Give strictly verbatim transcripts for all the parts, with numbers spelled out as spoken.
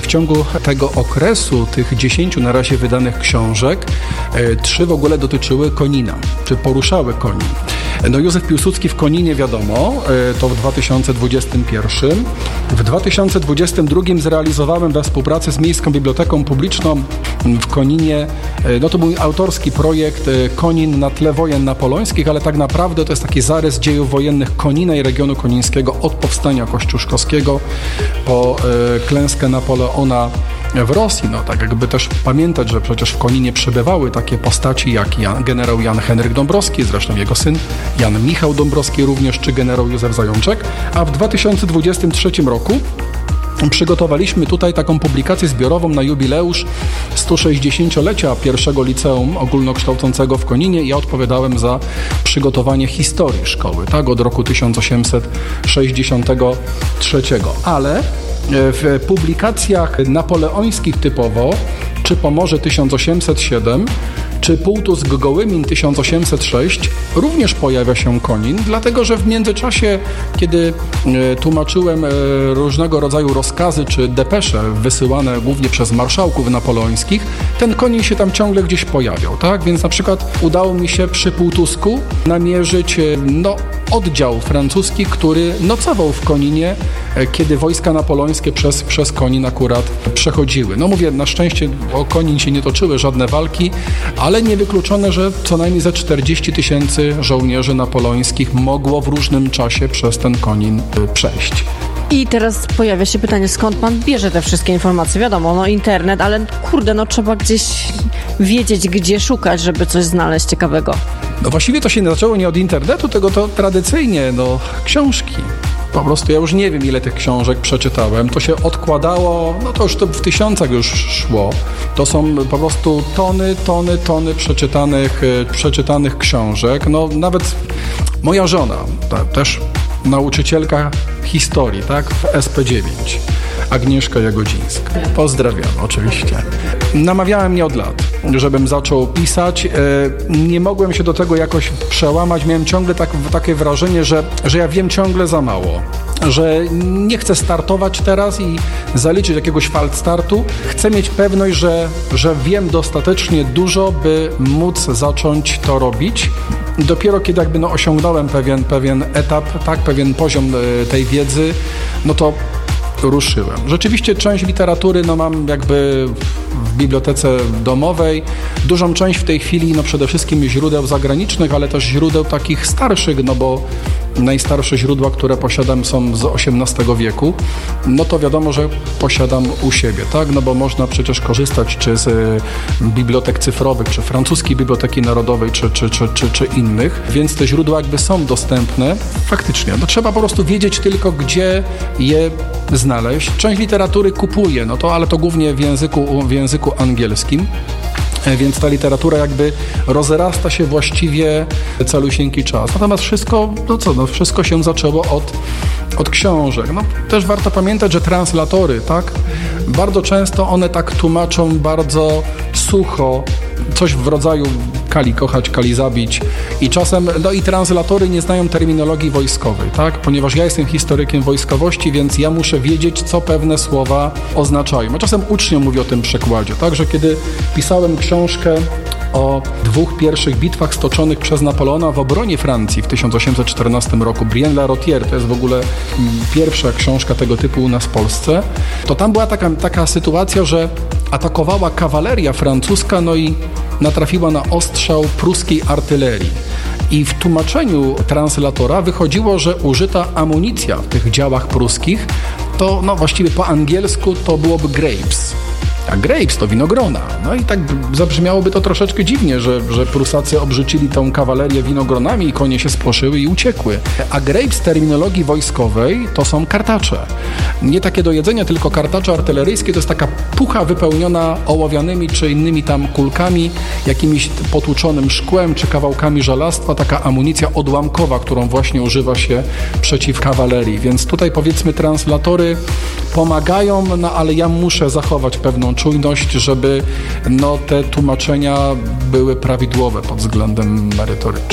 ciągu tego okresu, tych dziesięciu na razie wydanych książek, trzy w ogóle dotyczyły Konina, czy poruszały Konin. No Józef Piłsudski w Koninie wiadomo, to w dwa tysiące dwudziestym pierwszym. W dwa tysiące dwudziestym drugim zrealizowałem we współpracy z Miejską Biblioteką Publiczną w Koninie, no to był autorski projekt Konin na tle wojen napoleońskich, ale tak naprawdę to jest taki zarys dziejów wojennych Konina i regionu konińskiego od powstania kościuszkowskiego po klęskę Napoleona w Rosji. No tak jakby też pamiętać, że przecież w Koninie przebywały takie postaci jak Jan, generał Jan Henryk Dąbrowski, zresztą jego syn Jan Michał Dąbrowski również, czy generał Józef Zajączek. A w dwa tysiące dwudziestym trzecim roku przygotowaliśmy tutaj taką publikację zbiorową na jubileusz sto sześćdziesięciolecia pierwszego liceum ogólnokształcącego w Koninie. Ja odpowiadałem za przygotowanie historii szkoły, tak, od roku tysiąc osiemset sześćdziesiątego trzeciego. Ale w publikacjach napoleońskich typowo, czy Pomorze tysiąc osiemset siedem, czy Półtusk Gołymin tysiąc osiemset sześć, również pojawia się Konin, dlatego że w międzyczasie, kiedy tłumaczyłem różnego rodzaju rozkazy czy depesze wysyłane głównie przez marszałków napoleońskich, ten Konin się tam ciągle gdzieś pojawiał, tak? Więc na przykład udało mi się przy Półtusku namierzyć no, oddział francuski, który nocował w Koninie, kiedy wojska napoleońskie przez, przez Konin akurat przechodziły. No mówię, na szczęście o Konin się nie toczyły żadne walki, ale niewykluczone, że co najmniej ze czterdzieści tysięcy żołnierzy napoleońskich mogło w różnym czasie przez ten Konin przejść. I teraz pojawia się pytanie, skąd pan bierze te wszystkie informacje? Wiadomo, no internet, ale kurde, no trzeba gdzieś wiedzieć, gdzie szukać, żeby coś znaleźć ciekawego. No właściwie to się zaczęło nie od internetu, tego to tradycyjnie, no książki. Po prostu ja już nie wiem, ile tych książek przeczytałem. To się odkładało, no to już to w tysiącach już szło. To są po prostu tony, tony, tony przeczytanych, przeczytanych książek. No nawet moja żona, ta, też nauczycielka historii, tak, w S P dziewięć. Agnieszka Jagodzińska. Pozdrawiam, oczywiście. Namawiałem mnie od lat, żebym zaczął pisać. Nie mogłem się do tego jakoś przełamać. Miałem ciągle tak, takie wrażenie, że, że ja wiem ciągle za mało. Że nie chcę startować teraz i zaliczyć jakiegoś falstartu. Chcę mieć pewność, że, że wiem dostatecznie dużo, by móc zacząć to robić. Dopiero kiedy jakby no osiągnąłem pewien, pewien etap, tak, pewien poziom tej wiedzy, no to ruszyłem. Rzeczywiście część literatury no mam jakby w bibliotece domowej, dużą część w tej chwili no przede wszystkim źródeł zagranicznych, ale też źródeł takich starszych, no bo najstarsze źródła, które posiadam, są z osiemnastego wieku, no to wiadomo, że posiadam u siebie, tak, no bo można przecież korzystać czy z bibliotek cyfrowych, czy francuskiej Biblioteki Narodowej, czy, czy, czy, czy, czy innych, więc te źródła jakby są dostępne. Faktycznie, no trzeba po prostu wiedzieć tylko, gdzie je znaleźć. Część literatury kupuję, no to, ale to głównie w języku, w języku angielskim. Więc ta literatura jakby rozrasta się właściwie calusieńki czas. Natomiast wszystko, no co, no wszystko się zaczęło od, od książek. No, też warto pamiętać, że translatory, tak, bardzo często one tak tłumaczą bardzo sucho, coś w rodzaju kali kochać, kali zabić i czasem, no i translatory nie znają terminologii wojskowej, tak, ponieważ ja jestem historykiem wojskowości, więc ja muszę wiedzieć, co pewne słowa oznaczają. A czasem uczniom mówię o tym przekładzie, tak, że kiedy pisałem książkę o dwóch pierwszych bitwach stoczonych przez Napoleona w obronie Francji w tysiąc osiemset czternastym roku, Brienne-la-Rothière, to jest w ogóle pierwsza książka tego typu u nas w Polsce, to tam była taka, taka sytuacja, że atakowała kawaleria francuska, no i natrafiła na ostrzał pruskiej artylerii. I w tłumaczeniu translatora wychodziło, że użyta amunicja w tych działach pruskich to no właściwie po angielsku to byłoby grapes. A grapes to winogrona. No i tak zabrzmiałoby to troszeczkę dziwnie, że, że Prusacy obrzucili tą kawalerię winogronami i konie się spłoszyły i uciekły. A grapes w terminologii wojskowej to są kartacze. Nie takie do jedzenia, tylko kartacze artyleryjskie. To jest taka pucha wypełniona ołowianymi czy innymi tam kulkami, jakimś potłuczonym szkłem czy kawałkami żelastwa. Taka amunicja odłamkowa, którą właśnie używa się przeciw kawalerii. Więc tutaj powiedzmy translatory pomagają, no ale ja muszę zachować pewną czujność, żeby no, te tłumaczenia były prawidłowe pod względem merytorycznym.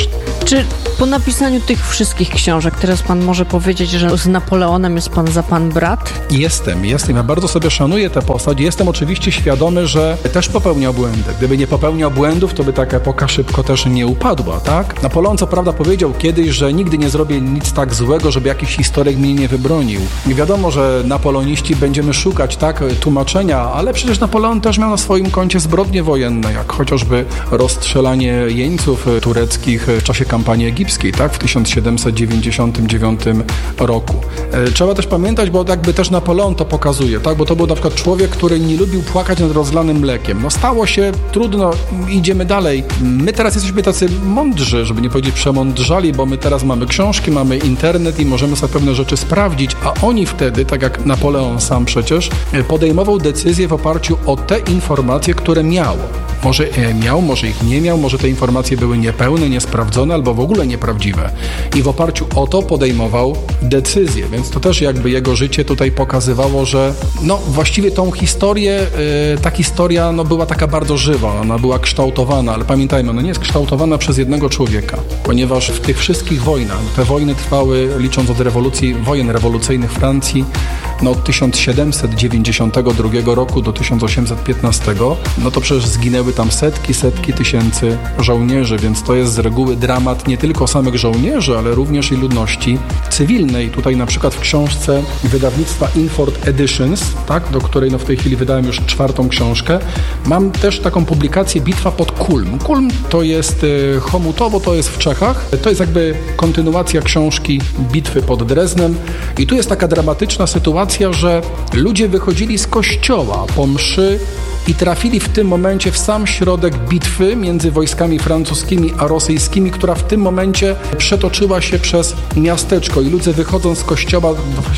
Czy po napisaniu tych wszystkich książek teraz pan może powiedzieć, że z Napoleonem jest pan za pan brat? Jestem, jestem. Ja bardzo sobie szanuję tę postać. Jestem oczywiście świadomy, że też popełniał błędy. Gdyby nie popełniał błędów, to by taka epoka szybko też nie upadła, tak? Napoleon co prawda powiedział kiedyś, że nigdy nie zrobię nic tak złego, żeby jakiś historyk mnie nie wybronił. I wiadomo, że napoleoniści będziemy szukać, tak, tłumaczenia, ale przecież Napoleon też miał na swoim koncie zbrodnie wojenne, jak chociażby rozstrzelanie jeńców tureckich w czasie kampanii egipskiej, tak, w tysiąc siedemset dziewięćdziesiątym dziewiątym roku. Trzeba też pamiętać, bo jakby też Napoleon to pokazuje, tak, bo to był na przykład człowiek, który nie lubił płakać nad rozlanym mlekiem. No stało się, trudno, idziemy dalej. My teraz jesteśmy tacy mądrzy, żeby nie powiedzieć przemądrzali, bo my teraz mamy książki, mamy internet i możemy sobie pewne rzeczy sprawdzić, a oni wtedy, tak jak Napoleon sam przecież, podejmował decyzje w oparciu o te informacje, które miał. Może miał, może ich nie miał, może te informacje były niepełne, niesprawdzone albo w ogóle nieprawdziwe. I w oparciu o to podejmował decyzje, więc to też jakby jego życie tutaj pokazywało, że no właściwie tą historię, yy, ta historia no, była taka bardzo żywa, ona była kształtowana, ale pamiętajmy, ona nie jest kształtowana przez jednego człowieka, ponieważ w tych wszystkich wojnach, te wojny trwały, licząc od rewolucji, wojen rewolucyjnych Francji, no od tysiąc siedemset dziewięćdziesiątego drugiego roku do tysiąc osiemset piętnastego, no to przecież zginęły tam setki, setki tysięcy żołnierzy, więc to jest z reguły dramat nie tylko samych żołnierzy, ale również i ludności cywilnej. Tutaj na przykład w książce wydawnictwa Inford Editions, tak, do której no w tej chwili wydałem już czwartą książkę, mam też taką publikację Bitwa pod Kulm. Kulm to jest y, Chomutowo, to jest w Czechach. To jest jakby kontynuacja książki Bitwy pod Dreznem i tu jest taka dramatyczna sytuacja, że ludzie wychodzili z kościoła po mszy i trafili w tym momencie w sam środek bitwy między wojskami francuskimi a rosyjskimi, która w tym momencie przetoczyła się przez miasteczko i ludzie wychodząc z kościoła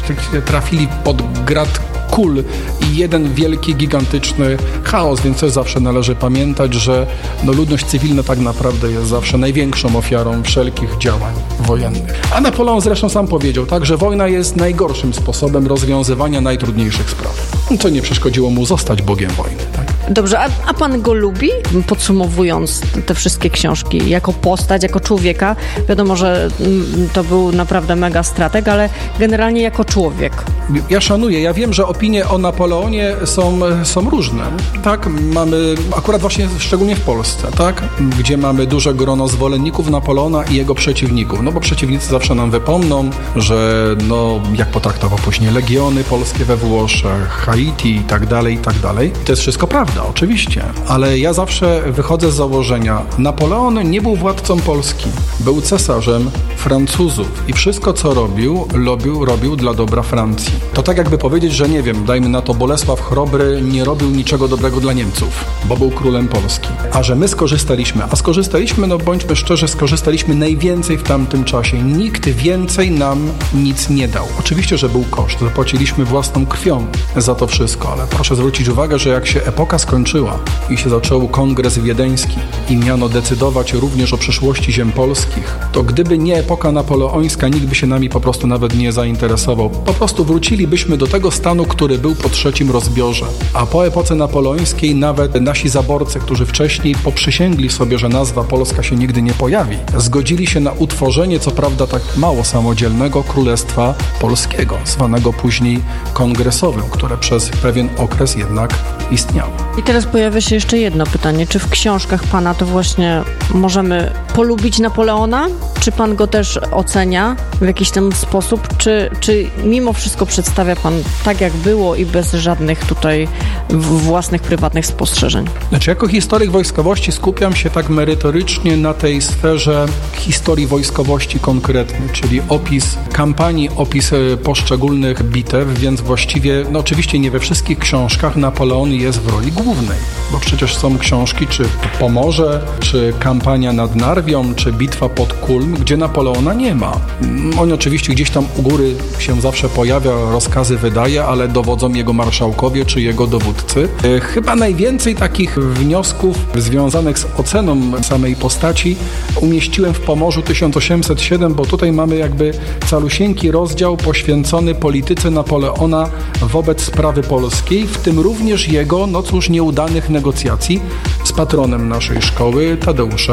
trafili pod grad kul i jeden wielki, gigantyczny chaos, więc też zawsze należy pamiętać, że no, ludność cywilna tak naprawdę jest zawsze największą ofiarą wszelkich działań wojennych. A Napoleon zresztą sam powiedział, tak, że wojna jest najgorszym sposobem rozwiązywania najtrudniejszych spraw, co nie przeszkodziło mu zostać bogiem wojny. Tak? Dobrze, a, a pan go lubi? Podsumowując te wszystkie książki, jako postać, jako człowieka, wiadomo, że to był naprawdę mega strateg, ale generalnie jako człowiek. Ja szanuję, ja wiem, że opinie o Napoleonie są, są różne, tak? Mamy, akurat właśnie szczególnie w Polsce, tak? Gdzie mamy duże grono zwolenników Napoleona i jego przeciwników, no bo przeciwnicy zawsze nam wypomną, że no, jak potraktował później legiony polskie we Włoszech, Haiti i tak dalej, i tak dalej. To jest wszystko prawda, oczywiście, ale ja zawsze wychodzę z założenia, Napoleon nie był władcą Polski, był cesarzem Francuzów i wszystko, co robił, robił, robił dla dobra Francji. To tak jakby powiedzieć, że nie wiem, dajmy na to Bolesław Chrobry nie robił niczego dobrego dla Niemców, bo był królem Polski. A że my skorzystaliśmy, a skorzystaliśmy, no bądźmy szczerzy, skorzystaliśmy najwięcej w tamtym czasie. Nikt więcej nam nic nie dał. Oczywiście, że był koszt, zapłaciliśmy własną krwią za to wszystko, ale proszę zwrócić uwagę, że jak się epoka skończyła i się zaczął kongres wiedeński i miano decydować również o przyszłości ziem polskich, to gdyby nie epoka napoleońska, nikt by się nami po prostu nawet nie zainteresował. Po prostu wrócilibyśmy do tego stanu, który był po trzecim rozbiorze. A po epoce napoleońskiej nawet nasi zaborcy, którzy wcześniej poprzysięgli sobie, że nazwa Polska się nigdy nie pojawi, zgodzili się na utworzenie, co prawda tak mało samodzielnego, Królestwa Polskiego, zwanego później kongresowym, które przez pewien okres jednak istniało. I teraz pojawia się jeszcze jedno pytanie. Czy w książkach pana to właśnie możemy polubić Napoleona? Czy pan go też ocenia w jakiś tam sposób? Czy, czy mimo wszystko przedstawia pan tak, jak było i bez żadnych tutaj własnych, prywatnych spostrzeżeń? Znaczy, jako historyk wojskowości skupiam się tak merytorycznie na tej sferze historii wojskowości konkretnej, czyli opis kampanii, opis poszczególnych bitew, więc właściwie, no oczywiście nie we wszystkich książkach Napoleon jest w roli głównej, bo przecież są książki, czy Pomorze, czy kampania nad Narwią, czy bitwa pod Kulm, gdzie Napoleona nie ma. On oczywiście gdzieś tam u góry się zawsze pojawia, rozkazy wydaje, ale dowodzą jego marszałkowie, czy jego dowódcy. Chyba najwięcej takich wniosków związanych z oceną samej postaci umieściłem w Pomorzu tysiąc osiemset siedem, bo tutaj mamy jakby calusieńki rozdział poświęcony polityce Napoleona wobec sprawy polskiej, w tym również jego, no cóż, nieudanych negocjacji z patronem naszej szkoły, Tadeuszem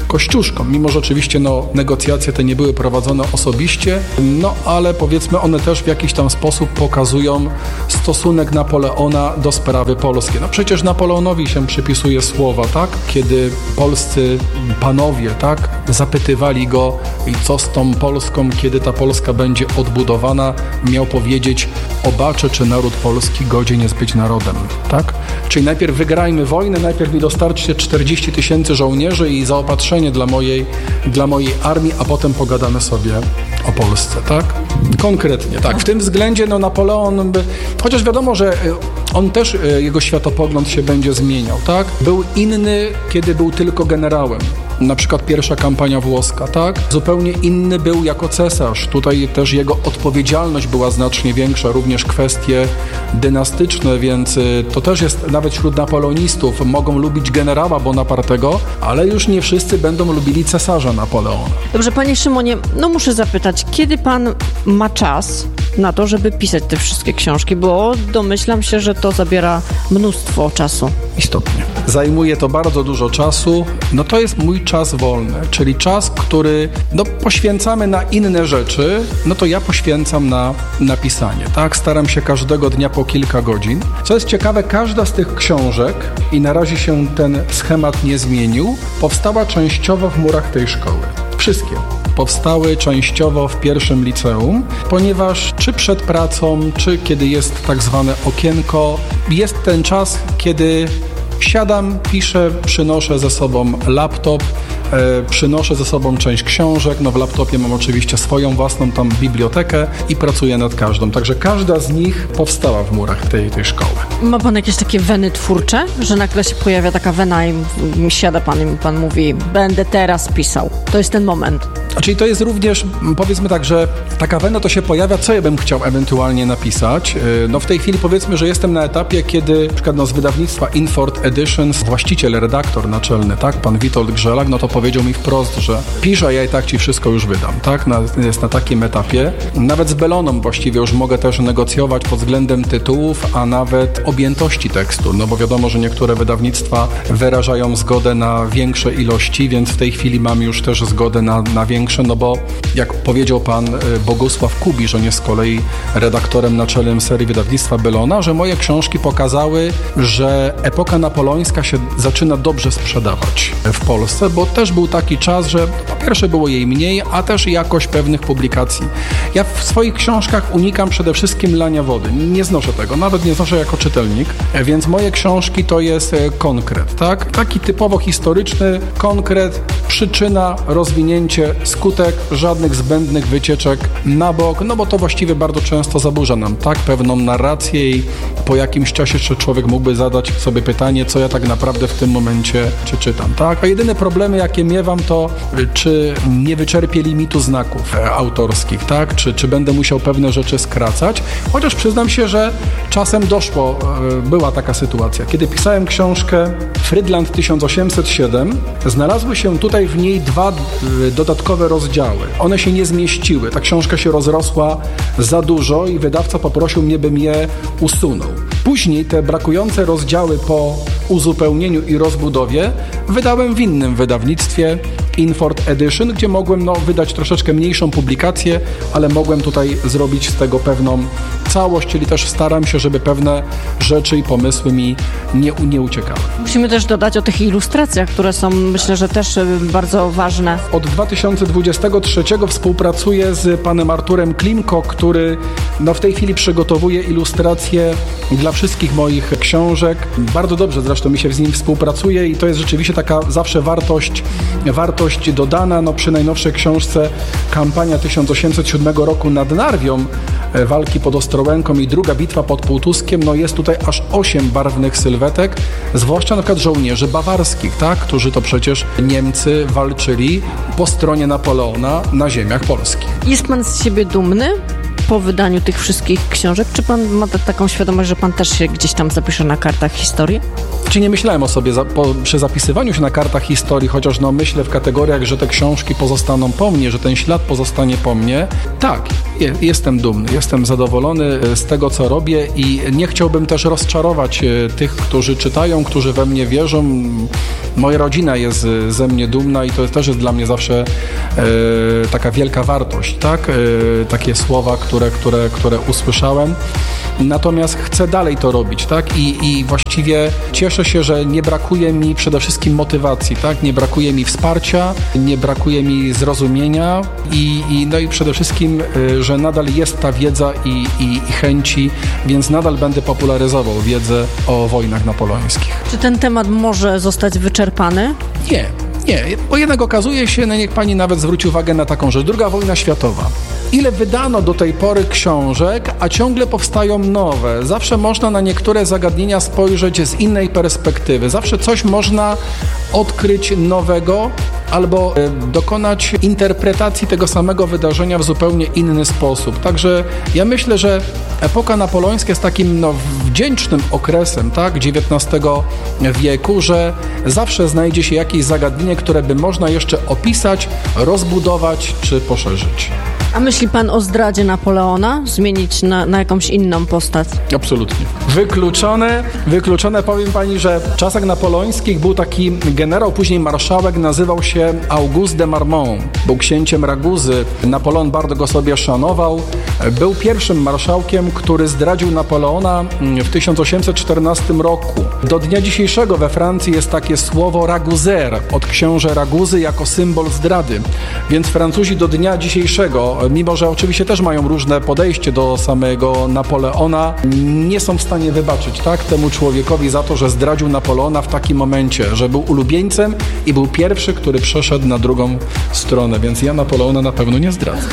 kościuszką, mimo że oczywiście no, negocjacje te nie były prowadzone osobiście, no ale powiedzmy one też w jakiś tam sposób pokazują stosunek Napoleona do sprawy polskiej. No przecież Napoleonowi się przypisuje słowa, tak? Kiedy polscy panowie, tak? Zapytywali go, i co z tą Polską, kiedy ta Polska będzie odbudowana, miał powiedzieć: obaczę, czy naród polski godzien jest być narodem, tak? Czyli najpierw wygrajmy wojnę, najpierw mi dostarczcie czterdzieści tysięcy żołnierzy i zaopatrzenie dla mojej, dla mojej armii, a potem pogadamy sobie o Polsce, tak? Konkretnie, tak. W tym względzie no Napoleon, by, chociaż wiadomo, że on też, jego światopogląd się będzie zmieniał, tak? Był inny, kiedy był tylko generałem. Na przykład pierwsza kampania włoska, tak? Zupełnie inny był jako cesarz. Tutaj też jego odpowiedzialność była znacznie większa, również kwestie dynastyczne, więc to też jest nawet wśród napoleonistów. Mogą lubić generała Bonapartego, ale już nie wszyscy będą lubili cesarza Napoleona. Dobrze, panie Szymonie, no muszę zapytać, kiedy pan ma czas na to, żeby pisać te wszystkie książki, bo domyślam się, że to zabiera mnóstwo czasu. Istotnie. Zajmuje to bardzo dużo czasu. No to jest mój czas wolny, czyli czas, który no, poświęcamy na inne rzeczy, no to ja poświęcam na napisanie, tak? Staram się każdego dnia po kilka godzin. Co jest ciekawe, każda z tych książek, i na razie się ten schemat nie zmienił, powstała częściowo w murach tej szkoły. Wszystkie powstały częściowo w pierwszym liceum, ponieważ czy przed pracą, czy kiedy jest tak zwane okienko, jest ten czas, kiedy siadam, piszę, przynoszę ze sobą laptop, e, przynoszę ze sobą część książek, no w laptopie mam oczywiście swoją własną tam bibliotekę i pracuję nad każdą, także każda z nich powstała w murach tej, tej szkoły. Ma pan jakieś takie weny twórcze, że nagle się pojawia taka wena i siada pan i pan mówi: będę teraz pisał, to jest ten moment? Czyli to jest również, powiedzmy tak, że taka wena to się pojawia, co ja bym chciał ewentualnie napisać. No w tej chwili powiedzmy, że jestem na etapie, kiedy na przykład no, z wydawnictwa Inford Editions właściciel, redaktor naczelny, tak, pan Witold Grzelak, no to powiedział mi wprost, że pisz, a ja i tak ci wszystko już wydam, tak, na, jest na takim etapie. Nawet z Belloną właściwie już mogę też negocjować pod względem tytułów, a nawet objętości tekstu, no bo wiadomo, że niektóre wydawnictwa wyrażają zgodę na większe ilości, więc w tej chwili mam już też zgodę na, na większe, no bo jak powiedział pan Bogusław Kubisz, on jest z kolei redaktorem naczelnym serii wydawnictwa Bellona, że moje książki pokazały, że epoka napoleońska się zaczyna dobrze sprzedawać w Polsce, bo też był taki czas, że po pierwsze było jej mniej, a też jakość pewnych publikacji. Ja w swoich książkach unikam przede wszystkim lania wody. Nie znoszę tego, nawet nie znoszę jako czytelnik, więc moje książki to jest konkret, tak? Taki typowo historyczny konkret, przyczyna, rozwinięcie, skutek, żadnych zbędnych wycieczek na bok, no bo to właściwie bardzo często zaburza nam, tak, pewną narrację i po jakimś czasie jeszcze człowiek mógłby zadać sobie pytanie, co ja tak naprawdę w tym momencie czy czytam, tak? A jedyne problemy, jakie miewam, to czy nie wyczerpię limitu znaków autorskich, tak? Czy, czy będę musiał pewne rzeczy skracać, chociaż przyznam się, że czasem doszło, była taka sytuacja, kiedy pisałem książkę Frydland tysiąc osiemset siedem, znalazły się tutaj w niej dwa dodatkowe rozdziały. One się nie zmieściły. Ta książka się rozrosła za dużo i wydawca poprosił mnie, bym je usunął. Później te brakujące rozdziały po uzupełnieniu i rozbudowie wydałem w innym wydawnictwie, Inford Edition, gdzie mogłem no, wydać troszeczkę mniejszą publikację, ale mogłem tutaj zrobić z tego pewną całość, czyli też staram się, żeby pewne rzeczy i pomysły mi nie, nie uciekały. Musimy też dodać o tych ilustracjach, które są, myślę, że też bardzo ważne. Od dwa tysiące dwudziestego trzeciego współpracuję z panem Arturem Klimko, który no, w tej chwili przygotowuje ilustracje dla wszystkich moich książek. Bardzo dobrze zresztą mi się z nim współpracuje i to jest rzeczywiście taka zawsze wartość, wartość dodana, no przy najnowszej książce Kampania tysiąc osiemset siódmego roku nad Narwią, walki pod Ostrołęką i druga bitwa pod Półtuskiem, no jest tutaj aż osiem barwnych sylwetek, zwłaszcza na przykład żołnierzy bawarskich, tak, którzy to przecież Niemcy walczyli po stronie Napoleona na ziemiach polskich. Jest pan z siebie dumny? po wydaniu tych wszystkich książek? Czy pan ma t- taką świadomość, że pan też się gdzieś tam zapisze na kartach historii? Czy nie myślałem o sobie za, po, przy zapisywaniu się na kartach historii, chociaż no myślę w kategoriach, że te książki pozostaną po mnie, że ten ślad pozostanie po mnie. Tak, je, jestem dumny, jestem zadowolony z tego, co robię i nie chciałbym też rozczarować tych, którzy czytają, którzy we mnie wierzą. Moja rodzina jest ze mnie dumna i to też jest dla mnie zawsze e, taka wielka wartość, tak? E, takie słowa, które, które, które usłyszałem. Natomiast chcę dalej to robić, tak? I, i właściwie cieszę się, że nie brakuje mi przede wszystkim motywacji, tak? Nie brakuje mi wsparcia, nie brakuje mi zrozumienia i, i no i przede wszystkim, że nadal jest ta wiedza i, i, i chęci, więc nadal będę popularyzował wiedzę o wojnach napoleońskich. Czy ten temat może zostać wyczerpany? Nie. Nie, bo jednak okazuje się, no niech pani nawet zwróci uwagę na taką rzecz, druga wojna światowa. Ile wydano do tej pory książek, a ciągle powstają nowe. Zawsze można na niektóre zagadnienia spojrzeć z innej perspektywy. Zawsze coś można odkryć nowego albo dokonać interpretacji tego samego wydarzenia w zupełnie inny sposób. Także ja myślę, że epoka napoleońska jest takim no, wdzięcznym okresem, tak, dziewiętnastego wieku, że zawsze znajdzie się jakieś zagadnienie, które by można jeszcze opisać, rozbudować czy poszerzyć. A myśli pan o zdradzie Napoleona? Zmienić na, na jakąś inną postać? Absolutnie. Wykluczone, wykluczone. Powiem pani, że w czasach napoleońskich był taki generał, później marszałek, nazywał się Auguste de Marmont. Był księciem Raguzy. Napoleon bardzo go sobie szanował. Był pierwszym marszałkiem, który zdradził Napoleona w tysiąc osiemset czternastym roku. Do dnia dzisiejszego we Francji jest takie słowo Raguzer, od książę Raguzy jako symbol zdrady. Więc Francuzi do dnia dzisiejszego, mimo że oczywiście też mają różne podejście do samego Napoleona, nie są w stanie wybaczyć, tak, temu człowiekowi za to, że zdradził Napoleona w takim momencie, że był ulubieńcem i był pierwszy, który przeszedł na drugą stronę, więc ja Napoleona na pewno nie zdradzę.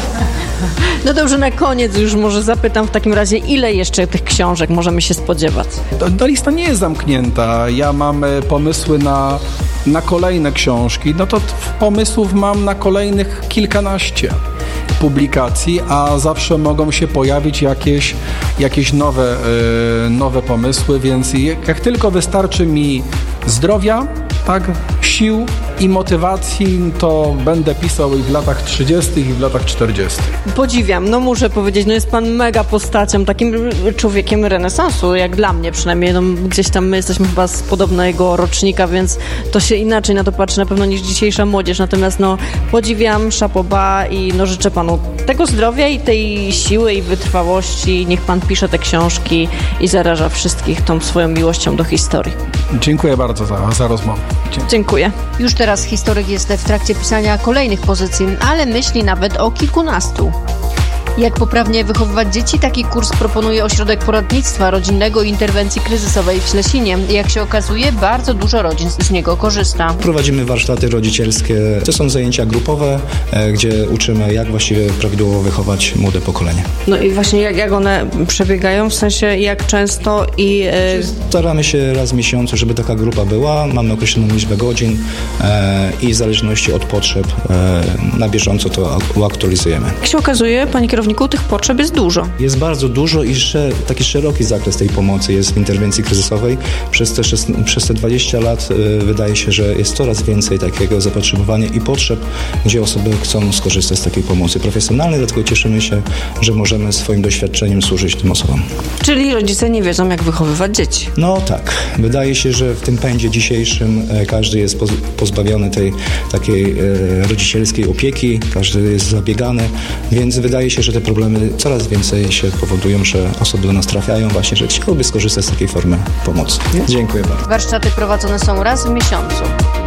No dobrze, na koniec już może zapytam w takim razie, ile jeszcze tych książek możemy się spodziewać? Ta, ta lista nie jest zamknięta. Ja mam pomysły na, na kolejne książki. No to pomysłów mam na kolejnych kilkanaście publikacji, a zawsze mogą się pojawić jakieś, jakieś nowe, yy, nowe pomysły, więc jak tylko wystarczy mi zdrowia, tak, sił i motywacji, to będę pisał i w latach trzydziestych i w latach czterdziestych. Podziwiam, no muszę powiedzieć, no jest pan mega postacią, takim człowiekiem renesansu, jak dla mnie przynajmniej, no gdzieś tam my jesteśmy chyba z podobnego rocznika, więc to się inaczej na to patrzy na pewno niż dzisiejsza młodzież, natomiast no podziwiam, chapeau bas i no życzę panu tego zdrowia i tej siły i wytrwałości, niech pan pisze te książki i zaraża wszystkich tą swoją miłością do historii. Dziękuję bardzo za, za rozmowę. Dziękuję. Dziękuję. Już teraz historyk jest w trakcie pisania kolejnych pozycji, ale myśli nawet o kilkunastu. Jak poprawnie wychowywać dzieci? Taki kurs proponuje Ośrodek Poradnictwa Rodzinnego i Interwencji Kryzysowej w Ślesinie. Jak się okazuje, bardzo dużo rodzin z niego korzysta. Prowadzimy warsztaty rodzicielskie. To są zajęcia grupowe, gdzie uczymy, jak właściwie prawidłowo wychować młode pokolenie. No i właśnie jak, jak one przebiegają, w sensie jak często i... Yy... Staramy się raz w miesiącu, żeby taka grupa była. Mamy określoną liczbę godzin e, i w zależności od potrzeb e, na bieżąco to uaktualizujemy. Jak się okazuje, panie kierowniku, tych potrzeb jest dużo. Jest bardzo dużo i sze, taki szeroki zakres tej pomocy jest w interwencji kryzysowej. Przez te, przez te dwadzieścia lat y, wydaje się, że jest coraz więcej takiego zapotrzebowania i potrzeb, gdzie osoby chcą skorzystać z takiej pomocy profesjonalnej, dlatego cieszymy się, że możemy swoim doświadczeniem służyć tym osobom. Czyli rodzice nie wiedzą, jak wychowywać dzieci. No tak. Wydaje się, że w tym pędzie dzisiejszym e, każdy jest poz, pozbawiony tej takiej e, rodzicielskiej opieki, każdy jest zabiegany, więc wydaje się, że te problemy coraz więcej się powodują, że osoby do nas trafiają właśnie, że chciałyby skorzystać z takiej formy pomocy. Dziękuję bardzo. Warsztaty prowadzone są raz w miesiącu.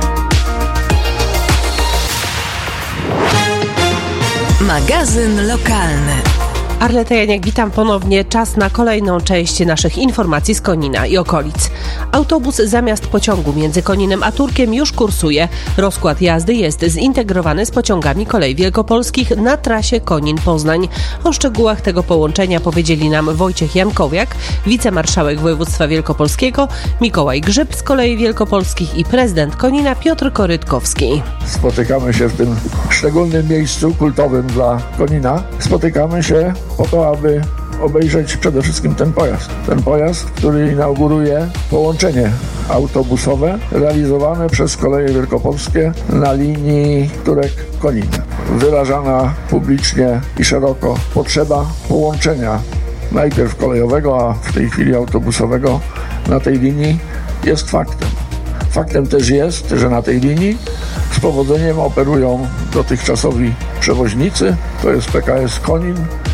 Magazyn lokalny. Arleta Janiak, witam ponownie. Czas na kolejną część naszych informacji z Konina i okolic. Autobus zamiast pociągu między Koninem a Turkiem już kursuje. Rozkład jazdy jest zintegrowany z pociągami Kolei Wielkopolskich na trasie Konin-Poznań. O szczegółach tego połączenia powiedzieli nam Wojciech Jankowiak, wicemarszałek województwa wielkopolskiego, Mikołaj Grzyb z Kolei Wielkopolskich i prezydent Konina Piotr Korytkowski. Spotykamy się w tym szczególnym miejscu kultowym dla Konina. Spotykamy się po to, aby obejrzeć przede wszystkim ten pojazd. Ten pojazd, który inauguruje połączenie autobusowe realizowane przez Koleje Wielkopolskie na linii Turek-Konin. Wyrażana publicznie i szeroko potrzeba połączenia najpierw kolejowego, a w tej chwili autobusowego na tej linii jest faktem. Faktem też jest, że na tej linii z powodzeniem operują dotychczasowi przewoźnicy, to jest P K S Konin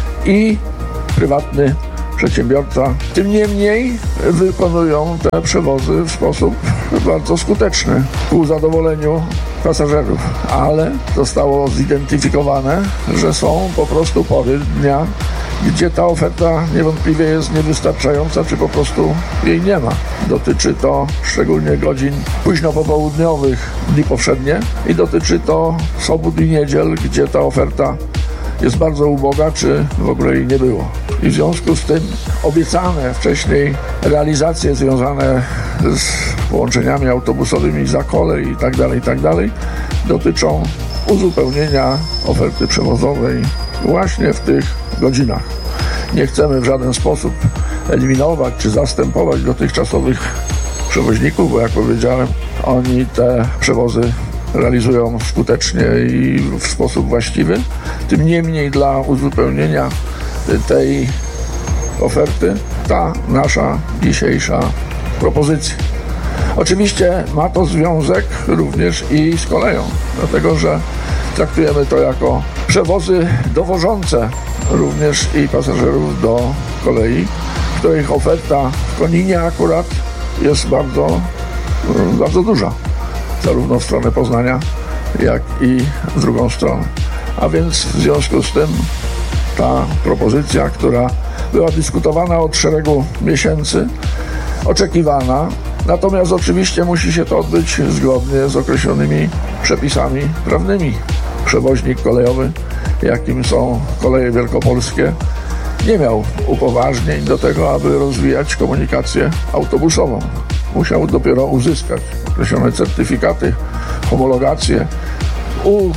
i prywatny przedsiębiorca. Tym niemniej wykonują te przewozy w sposób bardzo skuteczny ku zadowoleniu pasażerów, ale zostało zidentyfikowane, że są po prostu pory dnia, gdzie ta oferta niewątpliwie jest niewystarczająca, czy po prostu jej nie ma. Dotyczy to szczególnie godzin późno popołudniowych dni powszednie i dotyczy to sobót i niedziel, gdzie ta oferta jest bardzo uboga, czy w ogóle jej nie było. I w związku z tym obiecane wcześniej realizacje związane z połączeniami autobusowymi za kolej i tak dalej, i tak dalej, dotyczą uzupełnienia oferty przewozowej właśnie w tych godzinach. Nie chcemy w żaden sposób eliminować czy zastępować dotychczasowych przewoźników, bo jak powiedziałem, oni te przewozy realizują skutecznie i w sposób właściwy. Tym niemniej dla uzupełnienia tej oferty ta nasza dzisiejsza propozycja. Oczywiście ma to związek również i z koleją, dlatego że traktujemy to jako przewozy dowożące również i pasażerów do kolei, których oferta w Koninie akurat jest bardzo, bardzo duża, zarówno w stronę Poznania, jak i w drugą stronę. A więc w związku z tym ta propozycja, która była dyskutowana od szeregu miesięcy, oczekiwana, natomiast oczywiście musi się to odbyć zgodnie z określonymi przepisami prawnymi. Przewoźnik kolejowy, jakim są Koleje Wielkopolskie, nie miał upoważnień do tego, aby rozwijać komunikację autobusową. Musiał dopiero uzyskać określone certyfikaty, homologację u,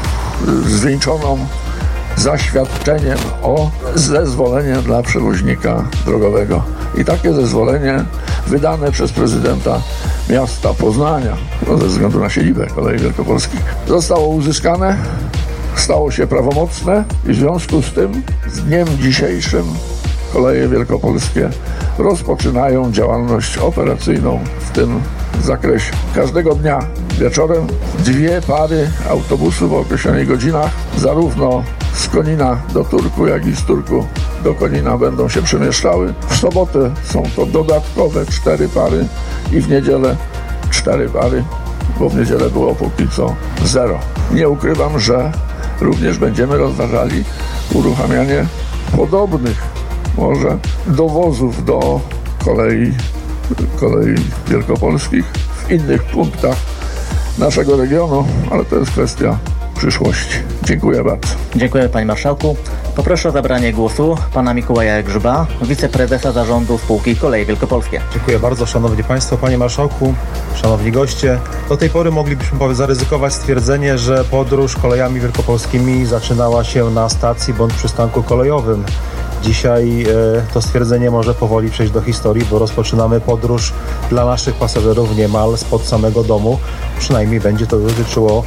zwieńczoną zaświadczeniem o zezwolenie dla przewoźnika drogowego. I takie zezwolenie wydane przez prezydenta miasta Poznania, no ze względu na siedzibę Kolei Wielkopolskich, zostało uzyskane, stało się prawomocne i w związku z tym z dniem dzisiejszym Koleje Wielkopolskie rozpoczynają działalność operacyjną w tym zakresie. Każdego dnia wieczorem dwie pary autobusów o określonych godzinach, zarówno z Konina do Turku, jak i z Turku do Konina będą się przemieszczały. W sobotę są to dodatkowe cztery pary i w niedzielę cztery pary, bo w niedzielę było póki co zero. Nie ukrywam, że również będziemy rozważali uruchamianie podobnych może dowozów do kolei, kolei wielkopolskich w innych punktach naszego regionu, ale to jest kwestia przyszłości. Dziękuję bardzo. Dziękuję, panie marszałku. Poproszę o zabranie głosu pana Mikołaja Grzyba, wiceprezesa zarządu spółki Koleje Wielkopolskie. Dziękuję bardzo, szanowni państwo, panie marszałku, szanowni goście. Do tej pory moglibyśmy zaryzykować stwierdzenie, że podróż kolejami wielkopolskimi zaczynała się na stacji bądź przystanku kolejowym. Dzisiaj e, to stwierdzenie może powoli przejść do historii, bo rozpoczynamy podróż dla naszych pasażerów niemal spod samego domu. Przynajmniej będzie to dotyczyło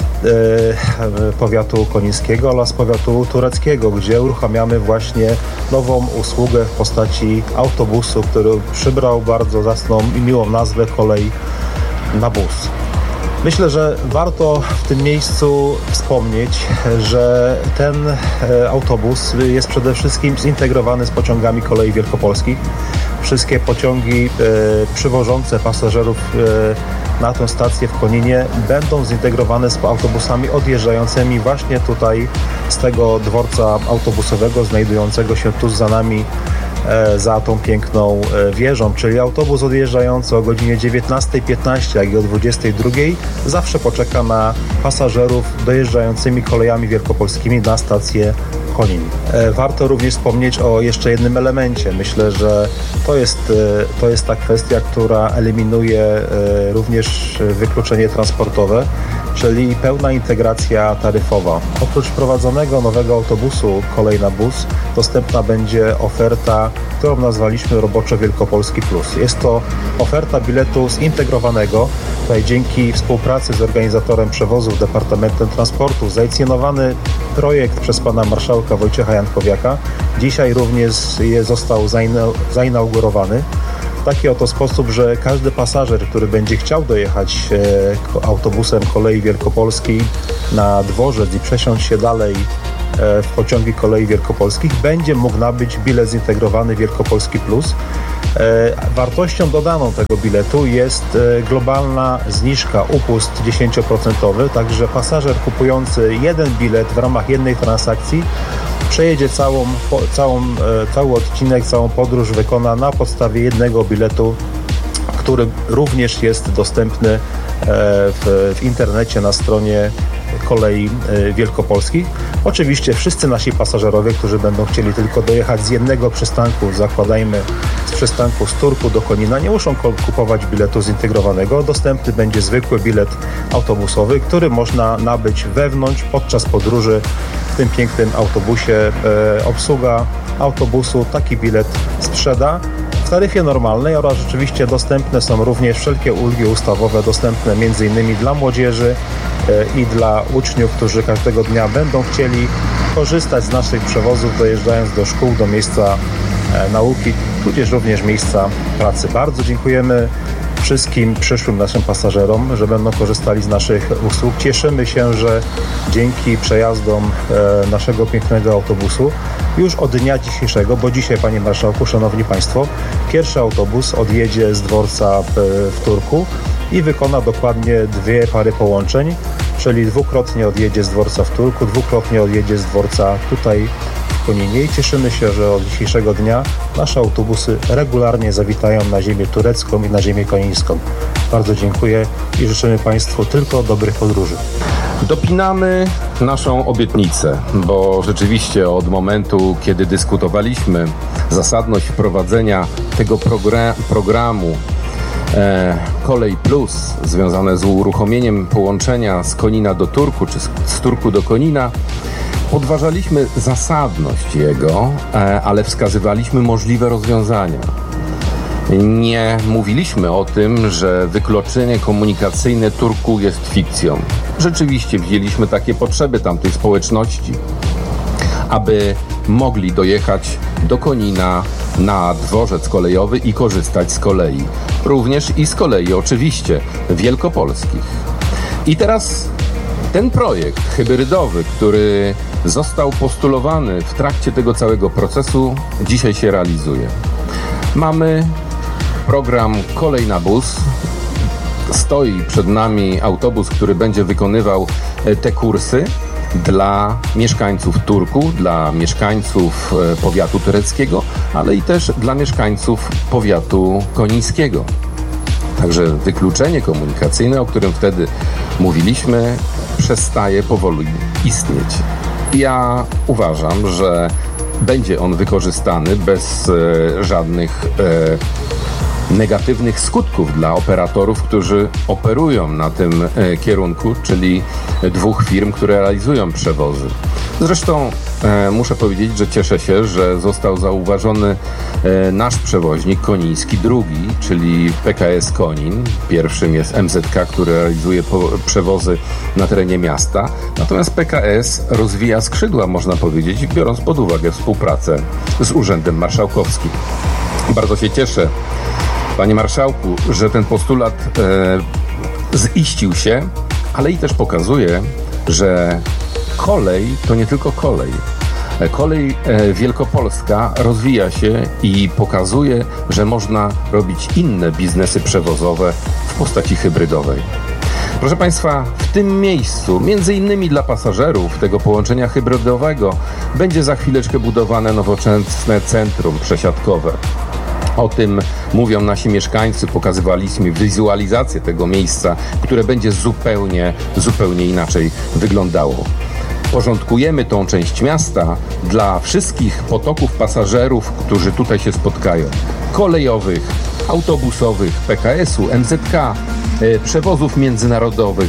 e, powiatu konińskiego oraz powiatu tureckiego, gdzie uruchamiamy właśnie nową usługę w postaci autobusu, który przybrał bardzo zacną i miłą nazwę Kolej na bus. Myślę, że warto w tym miejscu wspomnieć, że ten autobus jest przede wszystkim zintegrowany z pociągami Kolei Wielkopolskich. Wszystkie pociągi przywożące pasażerów na tę stację w Koninie będą zintegrowane z autobusami odjeżdżającymi właśnie tutaj z tego dworca autobusowego znajdującego się tuż za nami, za tą piękną wieżą, czyli autobus odjeżdżający o godzinie dziewiętnastej piętnaście, jak i o dwudziestej drugiej zawsze poczeka na pasażerów dojeżdżającymi kolejami wielkopolskimi na stację Konin. Warto również wspomnieć o jeszcze jednym elemencie. Myślę, że to jest, to jest ta kwestia, która eliminuje również wykluczenie transportowe, czyli pełna integracja taryfowa. Oprócz prowadzonego nowego autobusu Kolej na Bus dostępna będzie oferta, którą nazwaliśmy roboczo Wielkopolski Plus. Jest to oferta biletu zintegrowanego. Tutaj dzięki współpracy z organizatorem przewozów, Departamentem Transportu, zainicjowany projekt przez pana marszałka Wojciecha Jankowiaka dzisiaj również je został zainaugurowany. W taki oto sposób, że każdy pasażer, który będzie chciał dojechać e, autobusem Kolei Wielkopolskiej na dworzec i przesiąść się dalej e, w pociągi Kolei Wielkopolskich, będzie mógł nabyć bilet zintegrowany Wielkopolski Plus. E, wartością dodaną tego biletu jest e, globalna zniżka, upust dziesięć procent, także pasażer kupujący jeden bilet w ramach jednej transakcji przejedzie całą, całą, cały odcinek, całą podróż wykona na podstawie jednego biletu, który również jest dostępny w, w internecie na stronie Kolei Wielkopolskich. Oczywiście wszyscy nasi pasażerowie, którzy będą chcieli tylko dojechać z jednego przystanku, zakładajmy z przystanku z Turku do Konina, nie muszą kupować biletu zintegrowanego. Dostępny będzie zwykły bilet autobusowy, który można nabyć wewnątrz podczas podróży w tym pięknym autobusie. E, obsługa autobusu taki bilet sprzeda w taryfie normalnej oraz rzeczywiście dostępne są również wszelkie ulgi ustawowe dostępne m.in. dla młodzieży e, i dla uczniów, którzy każdego dnia będą chcieli korzystać z naszych przewozów, dojeżdżając do szkół, do miejsca e, nauki, tudzież również miejsca pracy. Bardzo dziękujemy wszystkim przyszłym naszym pasażerom, że będą korzystali z naszych usług. Cieszymy się, że dzięki przejazdom e, naszego pięknego autobusu już od dnia dzisiejszego, bo dzisiaj, panie marszałku, szanowni państwo, pierwszy autobus odjedzie z dworca w, w Turku i wykona dokładnie dwie pary połączeń, czyli dwukrotnie odjedzie z dworca w Turku, dwukrotnie odjedzie z dworca tutaj w Koninie i cieszymy się, że od dzisiejszego dnia nasze autobusy regularnie zawitają na ziemię turecką i na ziemię konińską. Bardzo dziękuję i życzymy państwu tylko dobrych podróży. Dopinamy naszą obietnicę, bo rzeczywiście od momentu, kiedy dyskutowaliśmy zasadność wprowadzenia tego program, programu e, Kolej Plus związane z uruchomieniem połączenia z Konina do Turku, czy z, z Turku do Konina, podważaliśmy zasadność jego, e, ale wskazywaliśmy możliwe rozwiązania. Nie mówiliśmy o tym, że wykluczenie komunikacyjne Turku jest fikcją. Rzeczywiście widzieliśmy takie potrzeby tamtej społeczności, aby mogli dojechać do Konina na dworzec kolejowy i korzystać z kolei. Również i z kolei oczywiście wielkopolskich. I teraz ten projekt hybrydowy, który został postulowany w trakcie tego całego procesu, dzisiaj się realizuje. Mamy program Kolej na Bus. Stoi przed nami autobus, który będzie wykonywał te kursy dla mieszkańców Turku, dla mieszkańców powiatu tureckiego, ale i też dla mieszkańców powiatu konińskiego. Także wykluczenie komunikacyjne, o którym wtedy mówiliśmy, przestaje powoli istnieć. Ja uważam, że będzie on wykorzystany bez e, żadnych e, negatywnych skutków dla operatorów, którzy operują na tym e, kierunku, czyli dwóch firm, które realizują przewozy. Zresztą e, muszę powiedzieć, że cieszę się, że został zauważony e, nasz przewoźnik koniński drugi, czyli P K S Konin. Pierwszym jest M Z K, który realizuje po, przewozy na terenie miasta. Natomiast P K S rozwija skrzydła, można powiedzieć, biorąc pod uwagę współpracę z Urzędem Marszałkowskim. Bardzo się cieszę, panie marszałku, że ten postulat e, ziścił się, ale i też pokazuje, że kolej to nie tylko kolej. Kolej e, wielkopolska rozwija się i pokazuje, że można robić inne biznesy przewozowe w postaci hybrydowej. Proszę państwa, w tym miejscu, między innymi dla pasażerów tego połączenia hybrydowego, będzie za chwileczkę budowane nowoczesne centrum przesiadkowe. O tym mówią nasi mieszkańcy, pokazywaliśmy wizualizację tego miejsca, które będzie zupełnie, zupełnie inaczej wyglądało. porządkujemy tą część miasta dla wszystkich potoków pasażerów, którzy tutaj się spotkają. Kolejowych, autobusowych, P K S-u, M Z K, e, przewozów międzynarodowych,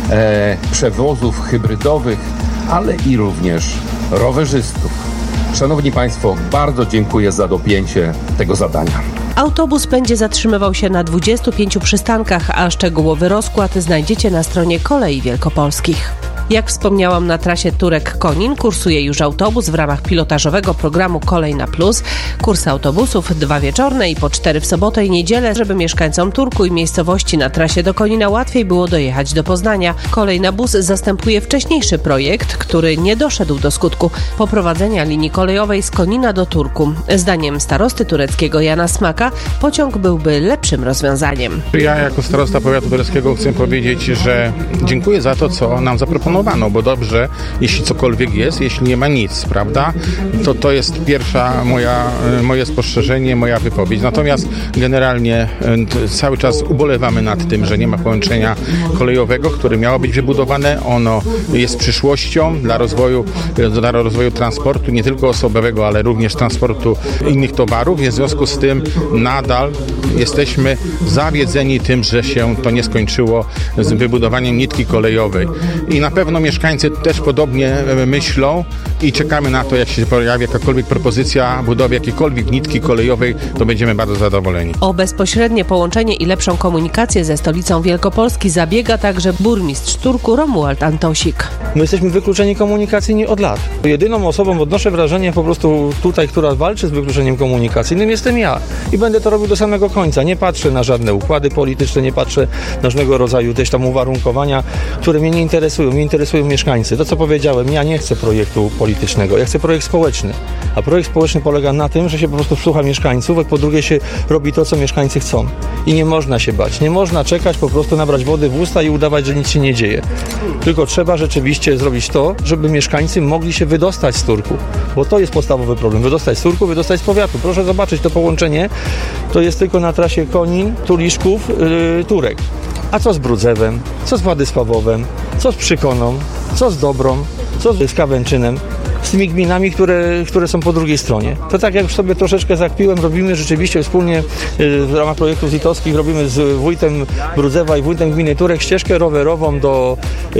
e, przewozów hybrydowych, ale i również rowerzystów. Szanowni Państwo, bardzo dziękuję za dopięcie tego zadania. Autobus będzie zatrzymywał się na dwudziestu pięciu przystankach, a szczegółowy rozkład znajdziecie na stronie Kolei Wielkopolskich. Jak wspomniałam, na trasie Turek-Konin kursuje już autobus w ramach pilotażowego programu Kolej na Plus. Kursy autobusów dwa wieczorne i po cztery w sobotę i niedzielę, żeby mieszkańcom Turku i miejscowości na trasie do Konina łatwiej było dojechać do Poznania. Kolej na Bus zastępuje wcześniejszy projekt, który nie doszedł do skutku poprowadzenia linii kolejowej z Konina do Turku. Zdaniem starosty tureckiego Jana Smaka pociąg byłby lepszym rozwiązaniem. Ja jako starosta powiatu tureckiego chcę powiedzieć, że dziękuję za to, co nam zaproponowano. Bo dobrze, jeśli cokolwiek jest, jeśli nie ma nic, prawda, to to jest pierwsza moja, moje spostrzeżenie, moja wypowiedź. Natomiast generalnie cały czas ubolewamy nad tym, że nie ma połączenia kolejowego, które miało być wybudowane. Ono jest przyszłością dla rozwoju, dla rozwoju transportu, nie tylko osobowego, ale również transportu innych towarów. W związku z tym nadal jesteśmy zawiedzeni tym, że się to nie skończyło z wybudowaniem nitki kolejowej. I na pewno mieszkańcy też podobnie myślą i czekamy na to, jak się pojawi jakakolwiek propozycja budowy jakiejkolwiek nitki kolejowej, to będziemy bardzo zadowoleni. O bezpośrednie połączenie i lepszą komunikację ze stolicą Wielkopolski zabiega także burmistrz Turku Romuald Antosik. My jesteśmy wykluczeni komunikacyjnie od lat. Jedyną osobą, odnoszę wrażenie po prostu tutaj, która walczy z wykluczeniem komunikacyjnym, jestem ja. I będę to robił do samego końca. Nie patrzę na żadne układy polityczne, nie patrzę na różnego rodzaju też tam uwarunkowania, które mnie nie interesują. Mnie interesują mieszkańcy. To, co powiedziałem, ja nie chcę projektu politycznego, ja chcę projekt społeczny. A projekt społeczny polega na tym, że się po prostu słucha mieszkańców, a po drugie się robi to, co mieszkańcy chcą. I nie można się bać. Nie można czekać, po prostu nabrać wody w usta i udawać, że nic się nie dzieje. Tylko trzeba rzeczywiście zrobić to, żeby mieszkańcy mogli się wydostać z Turku. Bo to jest podstawowy problem. Wydostać z Turku, wydostać z powiatu. Proszę zobaczyć, to połączenie to jest tylko na trasie Konin, Tuliszków, yy, Turek. A co z Brudzewem? Co z Władysławowem? Co z Przykoną? Co z Dobrą? Co z Kawęczynem? Z tymi gminami, które, które są po drugiej stronie. To tak jak już sobie troszeczkę zakpiłem, robimy rzeczywiście wspólnie w ramach projektów zitowskich, robimy z wójtem Brudzewa i wójtem gminy Turek ścieżkę rowerową do,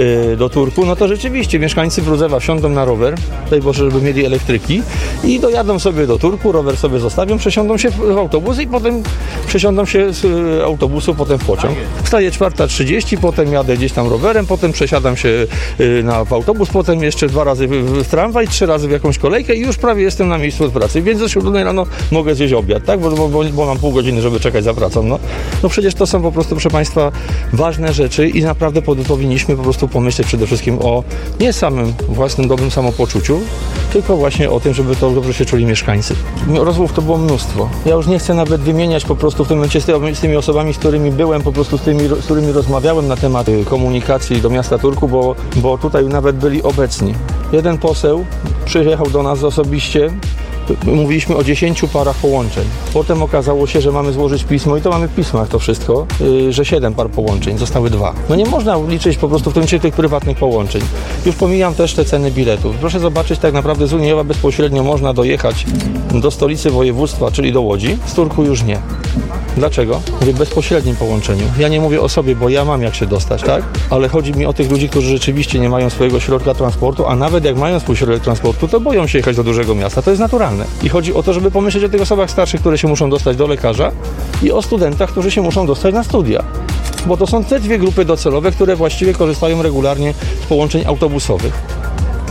do Turku, no to rzeczywiście mieszkańcy Brudzewa wsiądą na rower, daj Boże, żeby mieli elektryki i dojadą sobie do Turku, rower sobie zostawią, przesiądą się w autobus i potem przesiądą się z autobusu potem w pociąg. Wstaje czwarta trzydzieści, potem jadę gdzieś tam rowerem, potem przesiadam się na w autobus, potem jeszcze dwa razy w, w tramwaj, trzy razy w jakąś kolejkę i już prawie jestem na miejscu od pracy, więc do siódmej rano mogę zjeść obiad, tak? Bo, bo, bo mam pół godziny, żeby czekać za pracą. No, no przecież to są po prostu, proszę Państwa, ważne rzeczy i naprawdę powinniśmy po prostu pomyśleć przede wszystkim o nie samym własnym dobrym samopoczuciu, tylko właśnie o tym, żeby to dobrze się czuli mieszkańcy. Rozmów to było mnóstwo. Ja już nie chcę nawet wymieniać po prostu w tym momencie z tymi, z tymi osobami, z którymi byłem, po prostu z tymi, z którymi rozmawiałem na temat komunikacji do miasta Turku, bo, bo tutaj nawet byli obecni. Jeden poseł przyjechał do nas osobiście, mówiliśmy o dziesięciu parach połączeń. Potem okazało się, że mamy złożyć pismo i to mamy w pismach to wszystko, yy, że siedem par połączeń, zostały dwa. No nie można liczyć po prostu w tym momencie tych prywatnych połączeń. Już pomijam też te ceny biletów. Proszę zobaczyć, tak naprawdę z Uniejowa bezpośrednio można dojechać do stolicy województwa, czyli do Łodzi, z Turku już nie. Dlaczego? Mówię w bezpośrednim połączeniu. Ja nie mówię o sobie, bo ja mam jak się dostać, tak? Ale chodzi mi o tych ludzi, którzy rzeczywiście nie mają swojego środka transportu, a nawet jak mają swój środek transportu, to boją się jechać do dużego miasta. To jest naturalne. I chodzi o to, żeby pomyśleć o tych osobach starszych, które się muszą dostać do lekarza i o studentach, którzy się muszą dostać na studia. Bo to są te dwie grupy docelowe, które właściwie korzystają regularnie z połączeń autobusowych.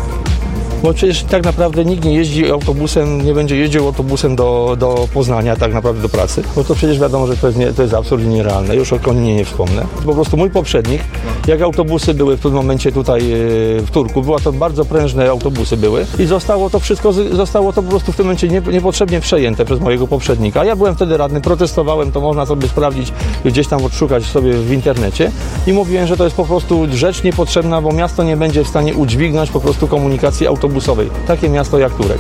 Bo przecież tak naprawdę nikt nie jeździ autobusem, nie będzie jeździł autobusem do, do Poznania, tak naprawdę do pracy. Bo to przecież wiadomo, że to jest, nie, to jest absurd i nierealne. Już o Koninie nie wspomnę. Po prostu mój poprzednik, jak autobusy były w tym momencie tutaj w Turku, była to bardzo prężne autobusy były i zostało to wszystko, zostało to po prostu w tym momencie nie, niepotrzebnie przejęte przez mojego poprzednika. Ja byłem wtedy radny, protestowałem, to można sobie sprawdzić, gdzieś tam odszukać sobie w internecie i mówiłem, że to jest po prostu rzecz niepotrzebna, bo miasto nie będzie w stanie udźwignąć po prostu komunikacji autobusowej. Takie miasto jak Turek.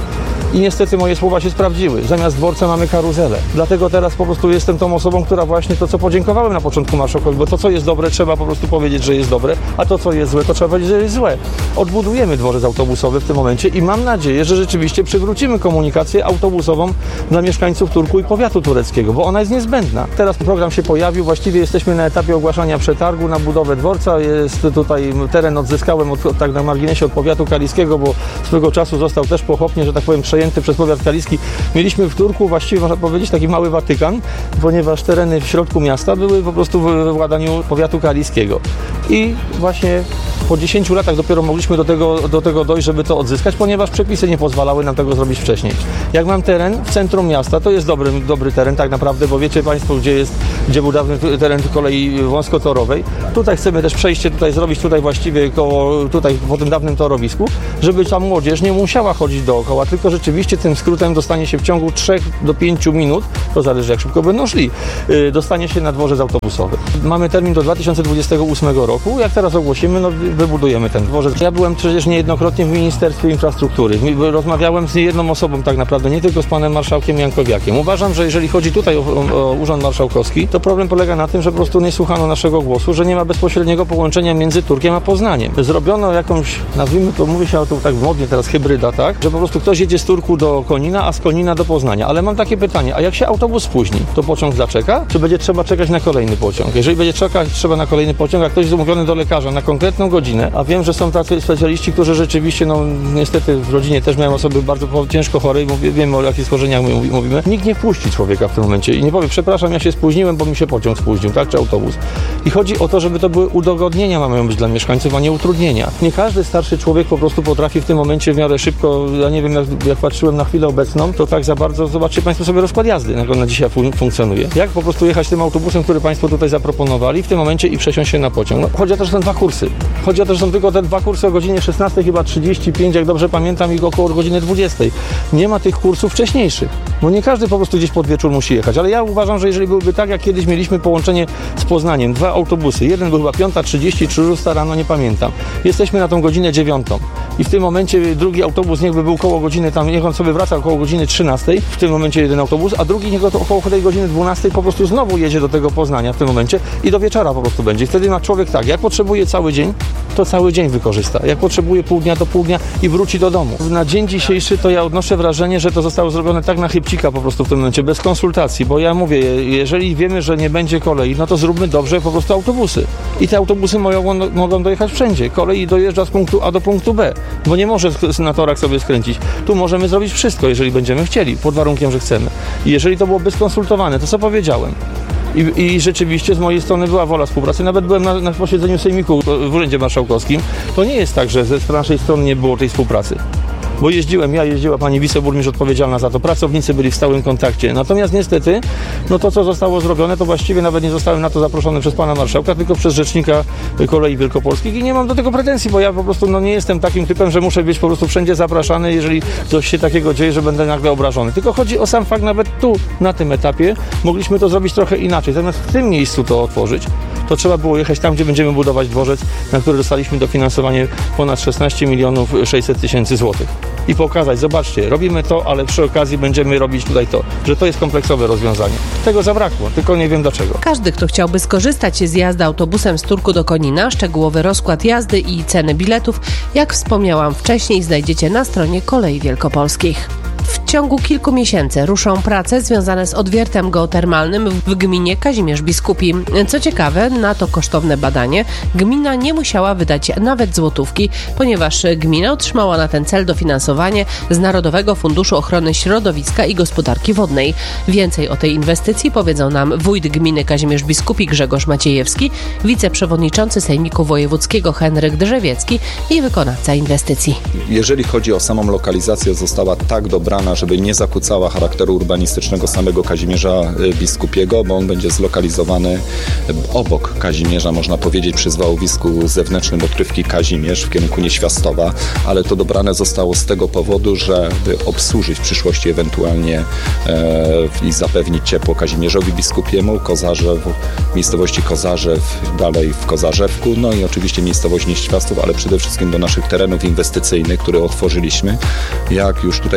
I niestety moje słowa się sprawdziły. Zamiast dworca mamy karuzelę. Dlatego teraz po prostu jestem tą osobą, która właśnie to, co podziękowałem na początku marszałkowi, bo to, co jest dobre, trzeba po prostu powiedzieć, że jest dobre, a to, co jest złe, to trzeba powiedzieć, że jest złe. Odbudujemy dworzec autobusowy w tym momencie i mam nadzieję, że rzeczywiście przywrócimy komunikację autobusową dla mieszkańców Turku i powiatu tureckiego, bo ona jest niezbędna. Teraz program się pojawił, właściwie jesteśmy na etapie ogłaszania przetargu na budowę dworca. Jest tutaj teren odzyskałem od, tak na marginesie od powiatu kaliskiego, bo swego czasu został też pochopnie, że tak powiem, przejęty przez powiat kaliski. Mieliśmy w Turku właściwie, można powiedzieć, taki mały Watykan, ponieważ tereny w środku miasta były po prostu w władaniu powiatu kaliskiego. I właśnie po dziesięciu latach dopiero mogliśmy do tego, do tego dojść, żeby to odzyskać, ponieważ przepisy nie pozwalały nam tego zrobić wcześniej. Jak mam teren w centrum miasta, to jest dobry, dobry teren tak naprawdę, bo wiecie Państwo, gdzie jest, gdzie był dawny teren kolei wąskotorowej. Tutaj chcemy też przejście tutaj zrobić, tutaj właściwie koło, tutaj po tym dawnym torowisku, żeby ta młodzież nie musiała chodzić dookoła, tylko rzeczywiście tym skrótem dostanie się w ciągu trzech do pięciu minut, to zależy jak szybko będą szli, yy, dostanie się na dworzec autobusowy. Mamy termin do dwa tysiące dwudziestego ósmego roku, jak teraz ogłosimy, no wybudujemy ten dworzec. Ja byłem przecież niejednokrotnie w Ministerstwie Infrastruktury, rozmawiałem z niejedną osobą tak naprawdę, nie tylko z panem marszałkiem Jankowiakiem. Uważam, że jeżeli chodzi tutaj o, o, o Urząd Marszałkowski, to problem polega na tym, że po prostu nie słuchano naszego głosu, że nie ma bezpośredniego połączenia między Turkiem a Poznaniem. Zrobiono jakąś, nazwijmy to, mówi się o to tak modnie teraz, hybryda, tak? Że po prostu ktoś jedzie z Turku do Konina, a z Konina do Poznania. Ale mam takie pytanie, a jak się autobus spóźni, to pociąg zaczeka? Czy będzie trzeba czekać na kolejny pociąg? Jeżeli będzie czekać trzeba na kolejny pociąg, a ktoś jest umówiony do lekarza na konkretną godzinę, a wiem, że są tacy specjaliści, którzy rzeczywiście, no niestety w rodzinie też miałem osoby bardzo ciężko chore i mówię, wiem o jakich schorzeniach my mówimy. Nikt nie wpuści człowieka w tym momencie i nie powie, przepraszam, ja się spóźniłem, bo mi się pociąg spóźnił, tak, czy autobus. I chodzi o to, żeby to były udogodnienia mają być dla mieszkańców, a nie utrudnienia. Nie każdy starszy człowiek po prostu potrafi w tym momencie w miarę szybko, ja nie wiem, jak, jak patrzyłem na chwilę obecną, to tak za bardzo, zobaczcie Państwo sobie rozkład jazdy, jak on na dzisiaj fun- funkcjonuje. Jak po prostu jechać tym autobusem, który Państwo tutaj zaproponowali w tym momencie i przesiąść się na pociąg. No, chodzi o to, że są dwa kursy. Chodzi o to, że są tylko te dwa kursy o godzinie szesnastej, chyba trzydzieści pięć, jak dobrze pamiętam, i około godziny dwudziestej. Nie ma tych kursów wcześniejszych, bo nie każdy po prostu gdzieś pod wieczór musi jechać, ale ja uważam, że jeżeli byłby tak, jak kiedyś mieliśmy połączenie z Poznaniem, dwa autobusy, jeden był chyba piąta trzydzieści, czy szósta rano, nie pamiętam. Jesteśmy na tą godzinę dziewiątą i w tym momencie drugi autobus niechby był koło godziny, tam niech on sobie wraca około godziny trzynastej, w tym momencie jeden autobus, a drugi niech około tej godziny dwunastej po prostu znowu jedzie do tego Poznania w tym momencie i do wieczora po prostu będzie. Wtedy ma człowiek tak, jak potrzebuje cały dzień, to cały dzień wykorzysta. Jak potrzebuje pół dnia, to pół dnia i wróci do domu. Na dzień dzisiejszy to ja odnoszę wrażenie, że to zostało zrobione tak na chybcika po prostu w tym momencie, bez konsultacji, bo ja mówię, jeżeli wiemy, że nie będzie kolei, no to zróbmy dobrze po prostu autobusy. I te autobusy mogą, mogą dojechać wszędzie. Kolej dojeżdża z punktu A do punktu B, bo nie może na torach sobie skręcić. Tu możemy zrobić wszystko, jeżeli będziemy chcieli, pod warunkiem, że chcemy. I jeżeli to byłoby skonsultowane, to co powiedziałem? I, I rzeczywiście z mojej strony była wola współpracy. Nawet byłem na, na posiedzeniu Sejmiku w Urzędzie Marszałkowskim. To nie jest tak, że ze naszej strony nie było tej współpracy. Bo jeździłem, ja jeździła pani wiceburmistrz odpowiedzialna za to, pracownicy byli w stałym kontakcie. Natomiast niestety, no to co zostało zrobione, to właściwie nawet nie zostałem na to zaproszony przez pana marszałka, tylko przez rzecznika Kolei Wielkopolskich i nie mam do tego pretensji, bo ja po prostu no, nie jestem takim typem, że muszę być po prostu wszędzie zapraszany, jeżeli coś się takiego dzieje, że będę nagle obrażony. Tylko chodzi o sam fakt, nawet tu, na tym etapie, mogliśmy to zrobić trochę inaczej. Zamiast w tym miejscu to otworzyć, to trzeba było jechać tam, gdzie będziemy budować dworzec, na który dostaliśmy dofinansowanie ponad szesnaście milionów sześćset tysięcy złotych. I pokazać, zobaczcie, robimy to, ale przy okazji będziemy robić tutaj to, że to jest kompleksowe rozwiązanie. Tego zabrakło, tylko nie wiem dlaczego. Każdy, kto chciałby skorzystać z jazdy autobusem z Turku do Konina, szczegółowy rozkład jazdy i ceny biletów, jak wspomniałam wcześniej, znajdziecie na stronie Kolei Wielkopolskich. W ciągu kilku miesięcy ruszą prace związane z odwiertem geotermalnym w gminie Kazimierz Biskupi. Co ciekawe, na to kosztowne badanie gmina nie musiała wydać nawet złotówki, ponieważ gmina otrzymała na ten cel dofinansowanie z Narodowego Funduszu Ochrony Środowiska i Gospodarki Wodnej. Więcej o tej inwestycji powiedzą nam wójt gminy Kazimierz Biskupi Grzegorz Maciejewski, wiceprzewodniczący Sejmiku Wojewódzkiego Henryk Drzewiecki i wykonawca inwestycji. Jeżeli chodzi o samą lokalizację, została tak dobrana, żeby nie zakłócała charakteru urbanistycznego samego Kazimierza Biskupiego, bo on będzie zlokalizowany obok Kazimierza, można powiedzieć, przy zwałowisku zewnętrznym odkrywki Kazimierz w kierunku Nieświastowa, ale to dobrane zostało z tego powodu, żeby obsłużyć w przyszłości ewentualnie e, i zapewnić ciepło Kazimierzowi Biskupiemu, Kozarzew, miejscowości Kozarzew, dalej w Kozarzewku, no i oczywiście miejscowość Nieświastów, ale przede wszystkim do naszych terenów inwestycyjnych, które otworzyliśmy. Jak już tutaj wszyscy wiedzą,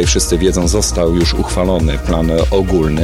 wiedzą, został już uchwalony plan ogólny.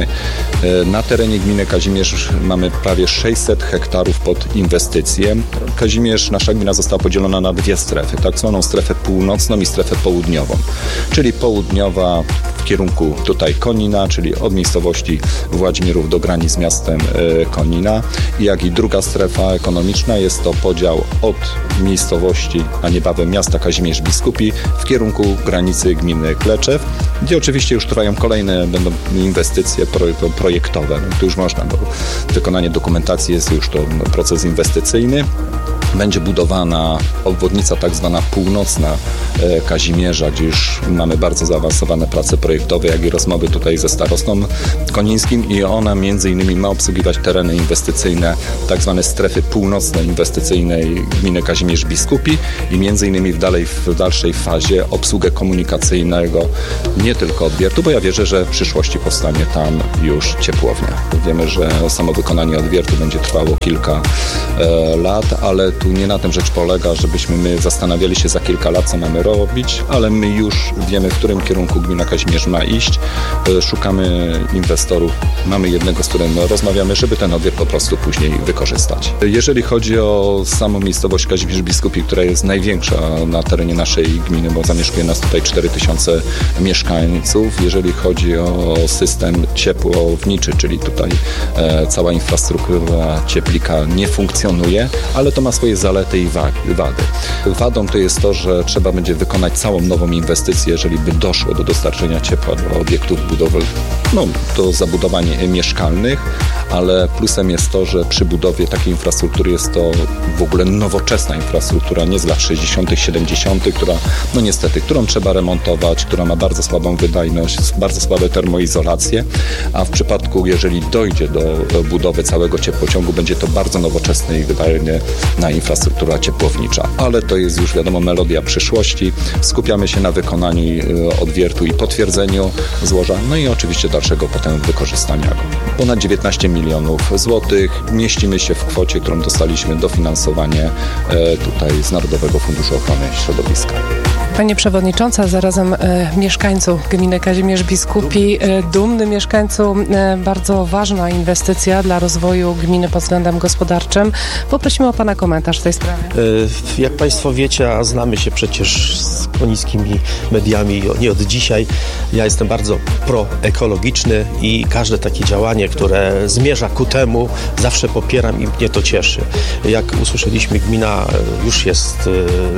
Na terenie gminy Kazimierz mamy prawie sześćset hektarów pod inwestycje. Kazimierz, nasza gmina została podzielona na dwie strefy, tak zwaną strefę północną i strefę południową, czyli południowa w kierunku tutaj Konina, czyli od miejscowości Władzimirów do granic z miastem Konina, jak i druga strefa ekonomiczna jest to podział od miejscowości, a niebawem miasta Kazimierz Biskupi w kierunku granicy gminy Kleczew, gdzie oczywiście już trwają kolejne będą inwestycje projektowe. Tu już można, bo wykonanie dokumentacji jest już to proces inwestycyjny. Będzie budowana obwodnica tak zwana północna Kazimierza, gdzie już mamy bardzo zaawansowane prace projektowe, jak i rozmowy tutaj ze starostą konińskim i ona między innymi ma obsługiwać tereny inwestycyjne, tak zwane strefy północnej inwestycyjnej gminy Kazimierz Biskupi i między innymi w, dalej, w dalszej fazie obsługę komunikacyjnego, nie tylko odwiertu, bo ja wierzę, że w przyszłości powstanie tam już ciepłownia. Wiemy, że samo wykonanie odwiertu będzie trwało kilka e, lat, ale tu nie na tym rzecz polega, żebyśmy my zastanawiali się za kilka lat, co mamy robić, ale my już wiemy, w którym kierunku gmina Kazimierz ma iść. Szukamy inwestorów, mamy jednego, z którym rozmawiamy, żeby ten odwiert po prostu później wykorzystać. Jeżeli chodzi o samą miejscowość Kazimierz Biskupi, która jest największa na terenie naszej gminy, bo zamieszkuje nas tutaj cztery tysiące mieszkańców, jeżeli chodzi o system ciepłowniczy, czyli tutaj e, cała infrastruktura cieplika nie funkcjonuje, ale to ma swoje zalety i wady. Wadą to jest to, że trzeba będzie wykonać całą nową inwestycję, jeżeli by doszło do dostarczenia ciepła do obiektów budowy, no do zabudowań mieszkalnych, ale plusem jest to, że przy budowie takiej infrastruktury jest to w ogóle nowoczesna infrastruktura, nie z lat sześćdziesiątych, siedemdziesiątych, która, no niestety, którą trzeba remontować, która ma bardzo słabą wydajność, bardzo słabe termoizolacje, a w przypadku, jeżeli dojdzie do budowy całego ciepłociągu, będzie to bardzo nowoczesne i wydajne na infrastruktura ciepłownicza. Ale to jest już wiadomo melodia przyszłości. Skupiamy się na wykonaniu odwiertu i potwierdzeniu złoża, no i oczywiście dalszego potem wykorzystania go. Ponad dziewiętnaście milionów złotych. Mieścimy się w kwocie, którą dostaliśmy dofinansowanie tutaj z Narodowego Funduszu Ochrony Środowiska. Pani Przewodnicząca, zarazem e, mieszkańcu gminy Kazimierz Biskupi, e, dumny mieszkańcu, e, bardzo ważna inwestycja dla rozwoju gminy pod względem gospodarczym. Poprosimy o Pana komentarz w tej sprawie. E, jak Państwo wiecie, a znamy się przecież z konińskimi mediami nie od dzisiaj, ja jestem bardzo proekologiczny i każde takie działanie, które zmierza ku temu, zawsze popieram i mnie to cieszy. Jak usłyszeliśmy, gmina już jest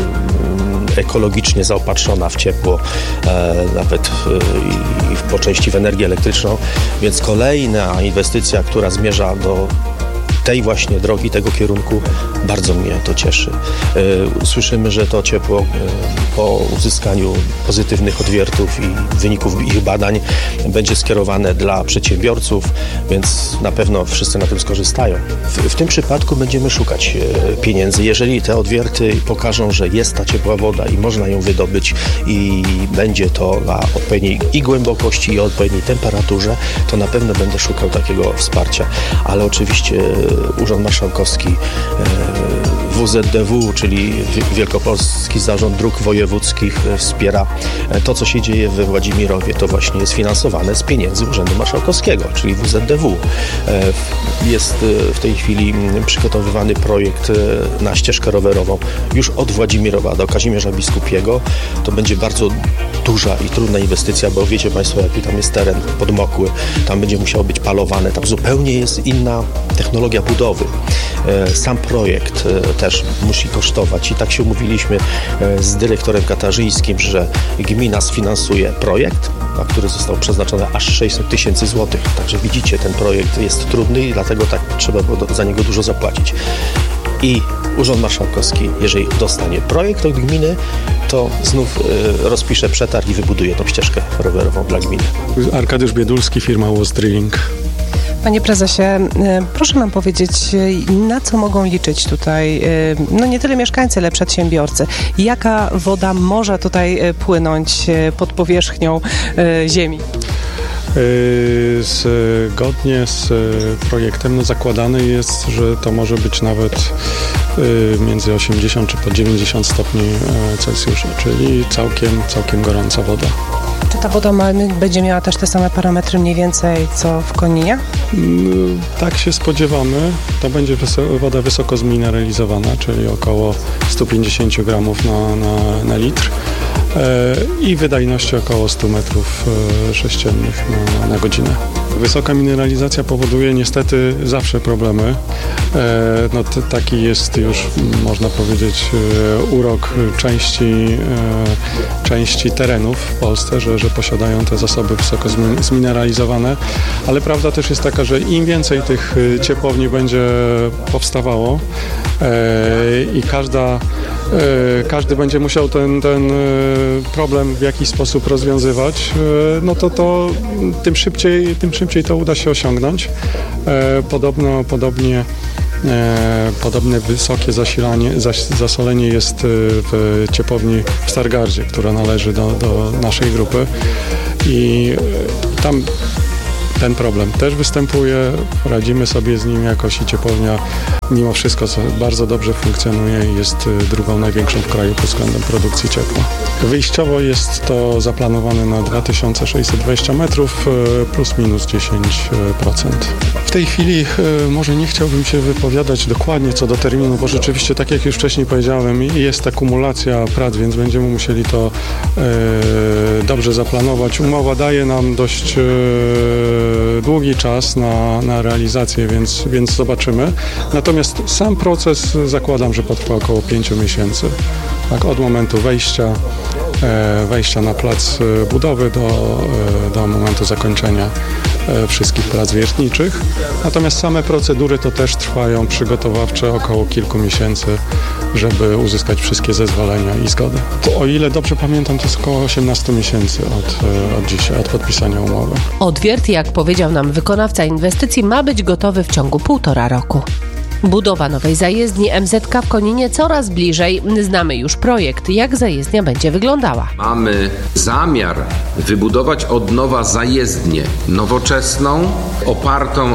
e, ekologicznie zaopatrzona w ciepło, e, nawet w, i w, po części w energię elektryczną, więc kolejna inwestycja, która zmierza do tej właśnie drogi, tego kierunku, bardzo mnie to cieszy. E, słyszymy, że to ciepło e, po uzyskaniu pozytywnych odwiertów i wyników ich badań będzie skierowane dla przedsiębiorców, więc na pewno wszyscy na tym skorzystają. W, w tym przypadku będziemy szukać e, pieniędzy. Jeżeli te odwierty pokażą, że jest ta ciepła woda i można ją wydobyć i będzie to na odpowiedniej i głębokości, i odpowiedniej temperaturze, to na pewno będę szukał takiego wsparcia. Ale oczywiście Urząd Marszałkowski, W Z D W, czyli Wielkopolski Zarząd Dróg Wojewódzkich, wspiera to, co się dzieje we Władzimirowie. To właśnie jest finansowane z pieniędzy Urzędu Marszałkowskiego, czyli W Z D W. Jest w tej chwili przygotowywany projekt na ścieżkę rowerową już od Władzimirowa do Kazimierza Biskupiego. To będzie bardzo duża i trudna inwestycja, bo wiecie Państwo, jaki tam jest teren podmokły. Tam będzie musiało być palowane. Tam zupełnie jest inna technologia budowy. Sam projekt też musi kosztować i tak się umówiliśmy z dyrektorem katarzyńskim, że gmina sfinansuje projekt, na który został przeznaczone aż sześćset tysięcy złotych. Także widzicie, ten projekt jest trudny i dlatego tak trzeba było za niego dużo zapłacić. I Urząd Marszałkowski, jeżeli dostanie projekt od gminy, to znów y, rozpisze przetarg i wybuduje tą ścieżkę rowerową dla gminy. Arkadiusz Biedulski, firma Was Drilling. Panie prezesie, proszę nam powiedzieć, na co mogą liczyć tutaj, no nie tyle mieszkańcy, ale przedsiębiorcy. Jaka woda może tutaj płynąć pod powierzchnią ziemi? Zgodnie z projektem no, zakładane jest, że to może być nawet między osiemdziesiąt czy pod dziewięćdziesiąt stopni Celsjusza, czyli całkiem, całkiem gorąca woda. Czy ta woda ma, będzie miała też te same parametry mniej więcej co w Koninie? Tak się spodziewamy. To będzie wyso- woda wysoko zmineralizowana, czyli około sto pięćdziesiąt gramów na, na, na litr e, i wydajności około sto metrów e, sześciennych na, na godzinę. Wysoka mineralizacja powoduje niestety zawsze problemy. E, no t- taki jest już, można powiedzieć, e, urok części, e, części terenów w Polsce, że, że posiadają te zasoby wysoko zmi- zmineralizowane, ale prawda też jest taka, że im więcej tych ciepłowni będzie powstawało e, i każda, e, każdy będzie musiał ten, ten problem w jakiś sposób rozwiązywać, e, no to, to tym szybciej, tym szybciej to uda się osiągnąć. E, podobno, podobnie E, podobne wysokie zasilanie, zas, zasolenie jest w ciepłowni w Stargardzie, która należy do, do naszej grupy i tam ten problem też występuje, radzimy sobie z nim jakoś i ciepłownia mimo wszystko bardzo dobrze funkcjonuje i jest drugą największą w kraju pod względem produkcji ciepła. Wyjściowo jest to zaplanowane na dwa tysiące sześćset dwadzieścia metrów plus minus dziesięć procent. W tej chwili może nie chciałbym się wypowiadać dokładnie co do terminu, bo rzeczywiście, tak jak już wcześniej powiedziałem, jest akumulacja prac, więc będziemy musieli to e, dobrze zaplanować. Umowa daje nam dość e, długi czas na, na realizację, więc, więc zobaczymy. Natomiast sam proces zakładam, że potrwa około pięciu miesięcy. Tak, od momentu wejścia, e, wejścia na plac budowy do, e, do momentu zakończenia e, wszystkich prac wiertniczych. Natomiast same procedury to też trwają przygotowawcze około kilku miesięcy, żeby uzyskać wszystkie zezwolenia i zgody. To, o ile dobrze pamiętam, to jest około osiemnaście miesięcy od, od dzisiaj, od podpisania umowy. Odwiert, jak powiedział nam wykonawca inwestycji, ma być gotowy w ciągu półtora roku. Budowa nowej zajezdni M Z K w Koninie coraz bliżej. Znamy już projekt, jak zajezdnia będzie wyglądała. Mamy zamiar wybudować od nowa zajezdnię nowoczesną, opartą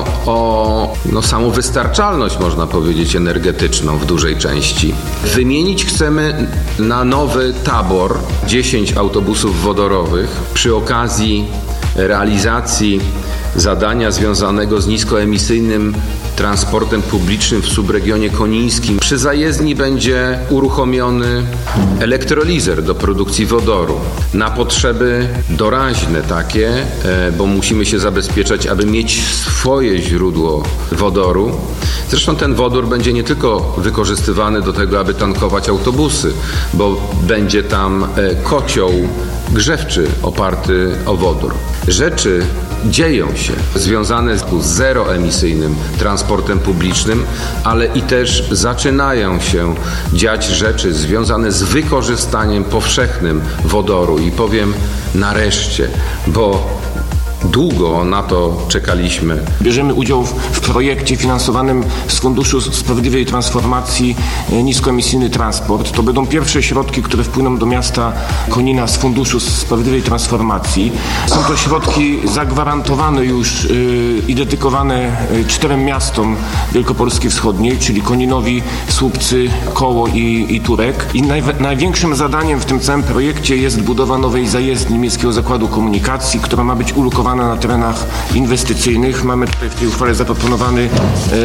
o no, samowystarczalność, można powiedzieć, energetyczną w dużej części. Wymienić chcemy na nowy tabor dziesięć autobusów wodorowych przy okazji realizacji zadania związanego z niskoemisyjnym transportem publicznym w subregionie konińskim. Przy zajezdni będzie uruchomiony elektrolizer do produkcji wodoru na potrzeby doraźne takie, bo musimy się zabezpieczać, aby mieć swoje źródło wodoru. Zresztą ten wodór będzie nie tylko wykorzystywany do tego, aby tankować autobusy, bo będzie tam kocioł grzewczy oparty o wodór. Rzeczy dzieją się związane z zeroemisyjnym transportem publicznym, ale i też zaczynają się dziać rzeczy związane z wykorzystaniem powszechnym wodoru. I powiem nareszcie, bo długo na to czekaliśmy. Bierzemy udział w, w projekcie finansowanym z Funduszu Sprawiedliwej Transformacji Niskoemisyjny Transport. To będą pierwsze środki, które wpłyną do miasta Konina z Funduszu Sprawiedliwej Transformacji. Są to środki zagwarantowane już yy, i dedykowane czterem miastom Wielkopolski Wschodniej, czyli Koninowi, Słupcy, Koło i, i Turek. I naj, największym zadaniem w tym całym projekcie jest budowa nowej zajezdni Miejskiego Zakładu Komunikacji, która ma być ulokowana na terenach inwestycyjnych. Mamy tutaj w tej uchwale zaproponowany e,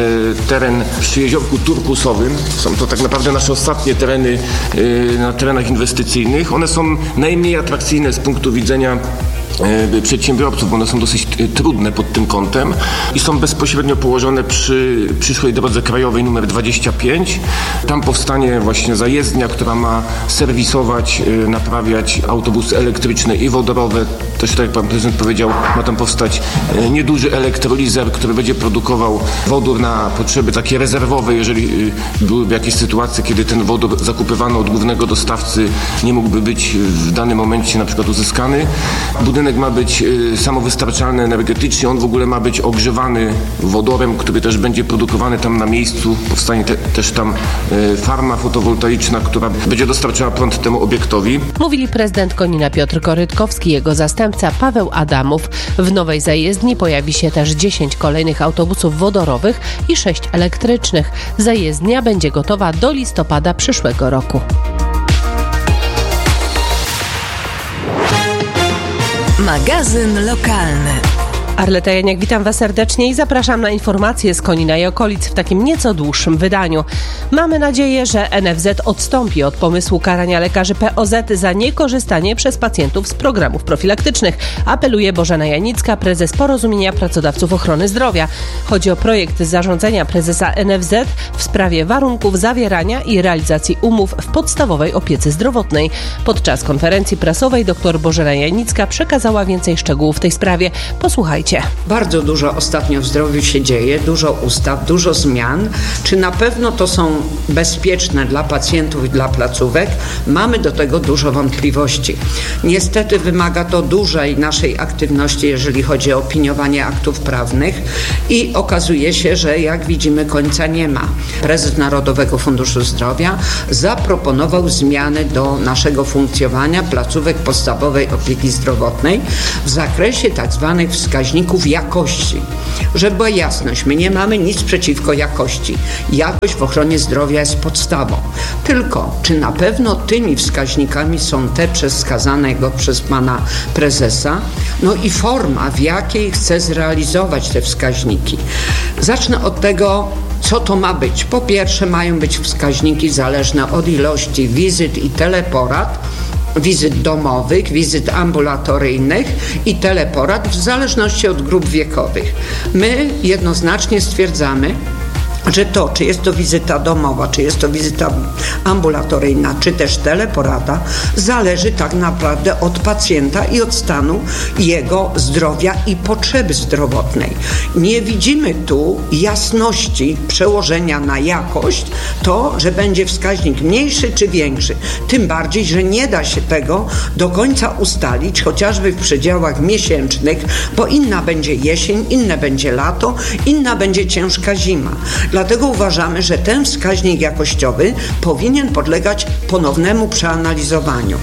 teren przy jeziorku Turkusowym. Są to tak naprawdę nasze ostatnie tereny e, na terenach inwestycyjnych. One są najmniej atrakcyjne z punktu widzenia przedsiębiorców, bo one są dosyć trudne pod tym kątem i są bezpośrednio położone przy przyszłej drodze krajowej numer dwadzieścia pięć. Tam powstanie właśnie zajezdnia, która ma serwisować, naprawiać autobusy elektryczne i wodorowe. Też tak jak pan prezydent powiedział, ma tam powstać nieduży elektrolizer, który będzie produkował wodór na potrzeby takie rezerwowe, jeżeli byłyby jakieś sytuacje, kiedy ten wodór zakupywany od głównego dostawcy nie mógłby być w danym momencie na przykład uzyskany. Budynek ma być y, samowystarczalny energetycznie, on w ogóle ma być ogrzewany wodorem, który też będzie produkowany tam na miejscu. Powstanie te, też tam y, farma fotowoltaiczna, która będzie dostarczała prąd temu obiektowi. Mówili prezydent Konina Piotr Korytkowski, jego zastępca Paweł Adamów. W nowej zajezdni pojawi się też dziesięć kolejnych autobusów wodorowych i sześć elektrycznych. Zajezdnia będzie gotowa do listopada przyszłego roku. Magazyn lokalny. Arleta Janiak, witam Was serdecznie i zapraszam na informacje z Konina i okolic w takim nieco dłuższym wydaniu. Mamy nadzieję, że N F Z odstąpi od pomysłu karania lekarzy P O Z za niekorzystanie przez pacjentów z programów profilaktycznych. Apeluje Bożena Janicka, prezes Porozumienia Pracodawców Ochrony Zdrowia. Chodzi o projekt zarządzenia prezesa N F Z w sprawie warunków zawierania i realizacji umów w podstawowej opiece zdrowotnej. Podczas konferencji prasowej dr Bożena Janicka przekazała więcej szczegółów w tej sprawie. Posłuchajcie. Bardzo dużo ostatnio w zdrowiu się dzieje, dużo ustaw, dużo zmian. Czy na pewno to są bezpieczne dla pacjentów i dla placówek? Mamy do tego dużo wątpliwości. Niestety wymaga to dużej naszej aktywności, jeżeli chodzi o opiniowanie aktów prawnych i okazuje się, że jak widzimy końca nie ma. Prezes Narodowego Funduszu Zdrowia zaproponował zmiany do naszego funkcjonowania placówek podstawowej opieki zdrowotnej w zakresie tak zwanych wskaźników jakości. Żeby była jasność, my nie mamy nic przeciwko jakości. Jakość w ochronie zdrowia jest podstawą. Tylko, czy na pewno tymi wskaźnikami są te wskazane przez pana prezesa? No i forma, w jakiej chce zrealizować te wskaźniki. Zacznę od tego, co to ma być. Po pierwsze, mają być wskaźniki zależne od ilości wizyt i teleporad, wizyt domowych, wizyt ambulatoryjnych i teleporad w zależności od grup wiekowych. My jednoznacznie stwierdzamy, że to, czy jest to wizyta domowa, czy jest to wizyta ambulatoryjna, czy też teleporada, zależy tak naprawdę od pacjenta i od stanu jego zdrowia i potrzeby zdrowotnej. Nie widzimy tu jasności przełożenia na jakość, to, że będzie wskaźnik mniejszy czy większy. Tym bardziej, że nie da się tego do końca ustalić, chociażby w przedziałach miesięcznych, bo inna będzie jesień, inne będzie lato, inna będzie ciężka zima. Dlatego uważamy, że ten wskaźnik jakościowy powinien podlegać ponownemu przeanalizowaniu.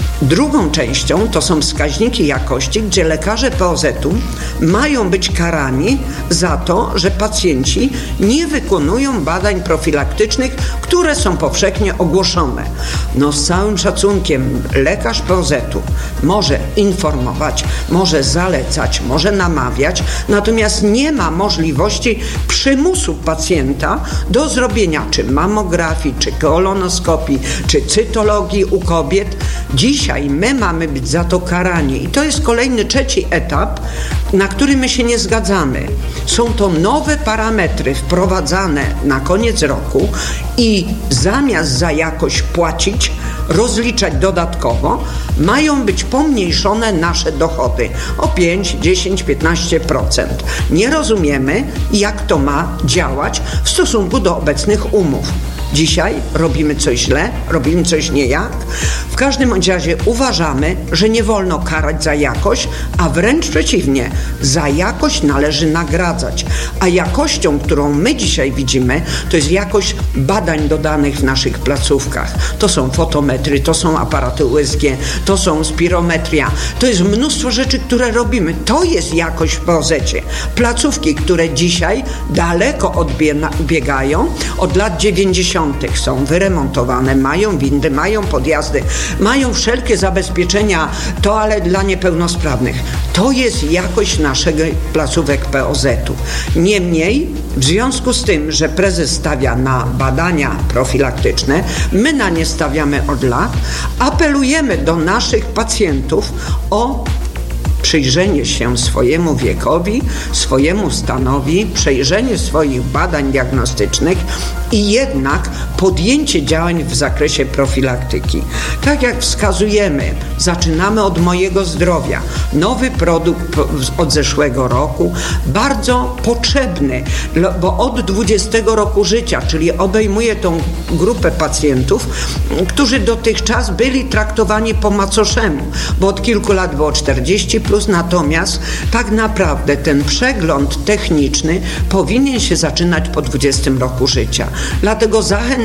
Drugą częścią to są wskaźniki jakości, gdzie lekarze P O Z-u mają być karani za to, że pacjenci nie wykonują badań profilaktycznych, które są powszechnie ogłoszone. No z całym szacunkiem lekarz P O Z-u może informować, może zalecać, może namawiać, natomiast nie ma możliwości przymusu pacjenta do zrobienia czy mamografii, czy kolonoskopii, czy cytologii u kobiet. Dzisiaj my mamy być za to karani i to jest kolejny, trzeci etap, na który my się nie zgadzamy. Są to nowe parametry wprowadzane na koniec roku i zamiast za jakość płacić, rozliczać dodatkowo, mają być pomniejszone nasze dochody o pięć, dziesięć, piętnaście procent. Nie rozumiemy, jak to ma działać w stosunku do obecnych umów. Dzisiaj robimy coś źle, robimy coś niejak. W każdym razie uważamy, że nie wolno karać za jakość, a wręcz przeciwnie, za jakość należy nagradzać. A jakością, którą my dzisiaj widzimy, to jest jakość badań dodanych w naszych placówkach. To są fotometry, to są aparaty U S G, to są spirometria, to jest mnóstwo rzeczy, które robimy. To jest jakość w P O Z-cie. Placówki, które dzisiaj daleko odbiegają, od lat dziewięćdziesiątych są wyremontowane, mają windy, mają podjazdy, mają wszelkie zabezpieczenia toalet dla niepełnosprawnych. To jest jakość naszego placówek P O Z-u. Niemniej, w związku z tym, że prezes stawia na badania profilaktyczne, my na nie stawiamy od lat, apelujemy do naszych pacjentów o przyjrzenie się swojemu wiekowi, swojemu stanowi, przejrzenie swoich badań diagnostycznych i jednak podjęcie działań w zakresie profilaktyki. Tak jak wskazujemy, zaczynamy od Mojego Zdrowia. Nowy produkt od zeszłego roku, bardzo potrzebny, bo od dwudziestego roku życia, czyli obejmuje tą grupę pacjentów, którzy dotychczas byli traktowani po macoszemu, bo od kilku lat było czterdzieści plus, natomiast tak naprawdę ten przegląd techniczny powinien się zaczynać po dwudziestym roku życia. Dlatego zachęcamy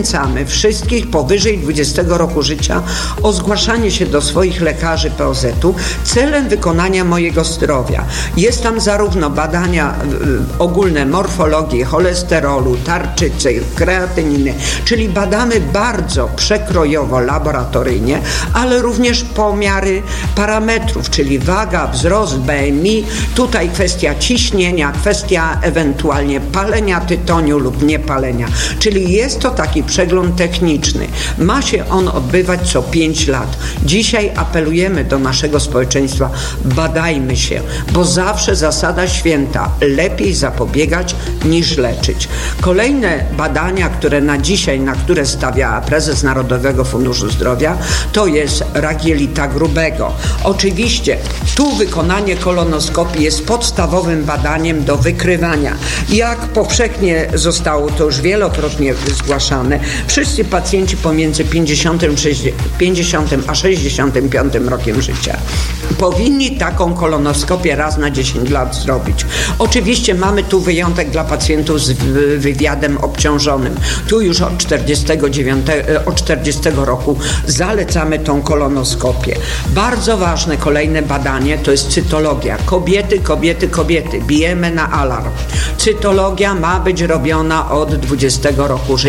zachęcamy wszystkich powyżej dwudziestego roku życia o zgłaszanie się do swoich lekarzy P O Z-u celem wykonania mojego zdrowia. Jest tam zarówno badania y, ogólne morfologii, cholesterolu, tarczycy, kreatyniny, czyli badamy bardzo przekrojowo, laboratoryjnie, ale również pomiary parametrów, czyli waga, wzrost, B M I, tutaj kwestia ciśnienia, kwestia ewentualnie palenia tytoniu lub niepalenia, czyli jest to taki przegląd techniczny. Ma się on odbywać co pięć lat. Dzisiaj apelujemy do naszego społeczeństwa, badajmy się, bo zawsze zasada święta, lepiej zapobiegać niż leczyć. Kolejne badania, które na dzisiaj, na które stawia prezes Narodowego Funduszu Zdrowia, to jest rak jelita grubego. Oczywiście tu wykonanie kolonoskopii jest podstawowym badaniem do wykrywania. Jak powszechnie zostało to już wielokrotnie zgłaszane, wszyscy pacjenci pomiędzy pięćdziesiątym a sześćdziesiątym piątym rokiem życia powinni taką kolonoskopię raz na dziesięć lat zrobić. Oczywiście mamy tu wyjątek dla pacjentów z wywiadem obciążonym. Tu już od czterdziestego dziewiątego, od czterdziestego roku zalecamy tą kolonoskopię. Bardzo ważne kolejne badanie to jest cytologia. Kobiety, kobiety, kobiety. Bijemy na alarm. Cytologia ma być robiona od dwudziestego roku życia.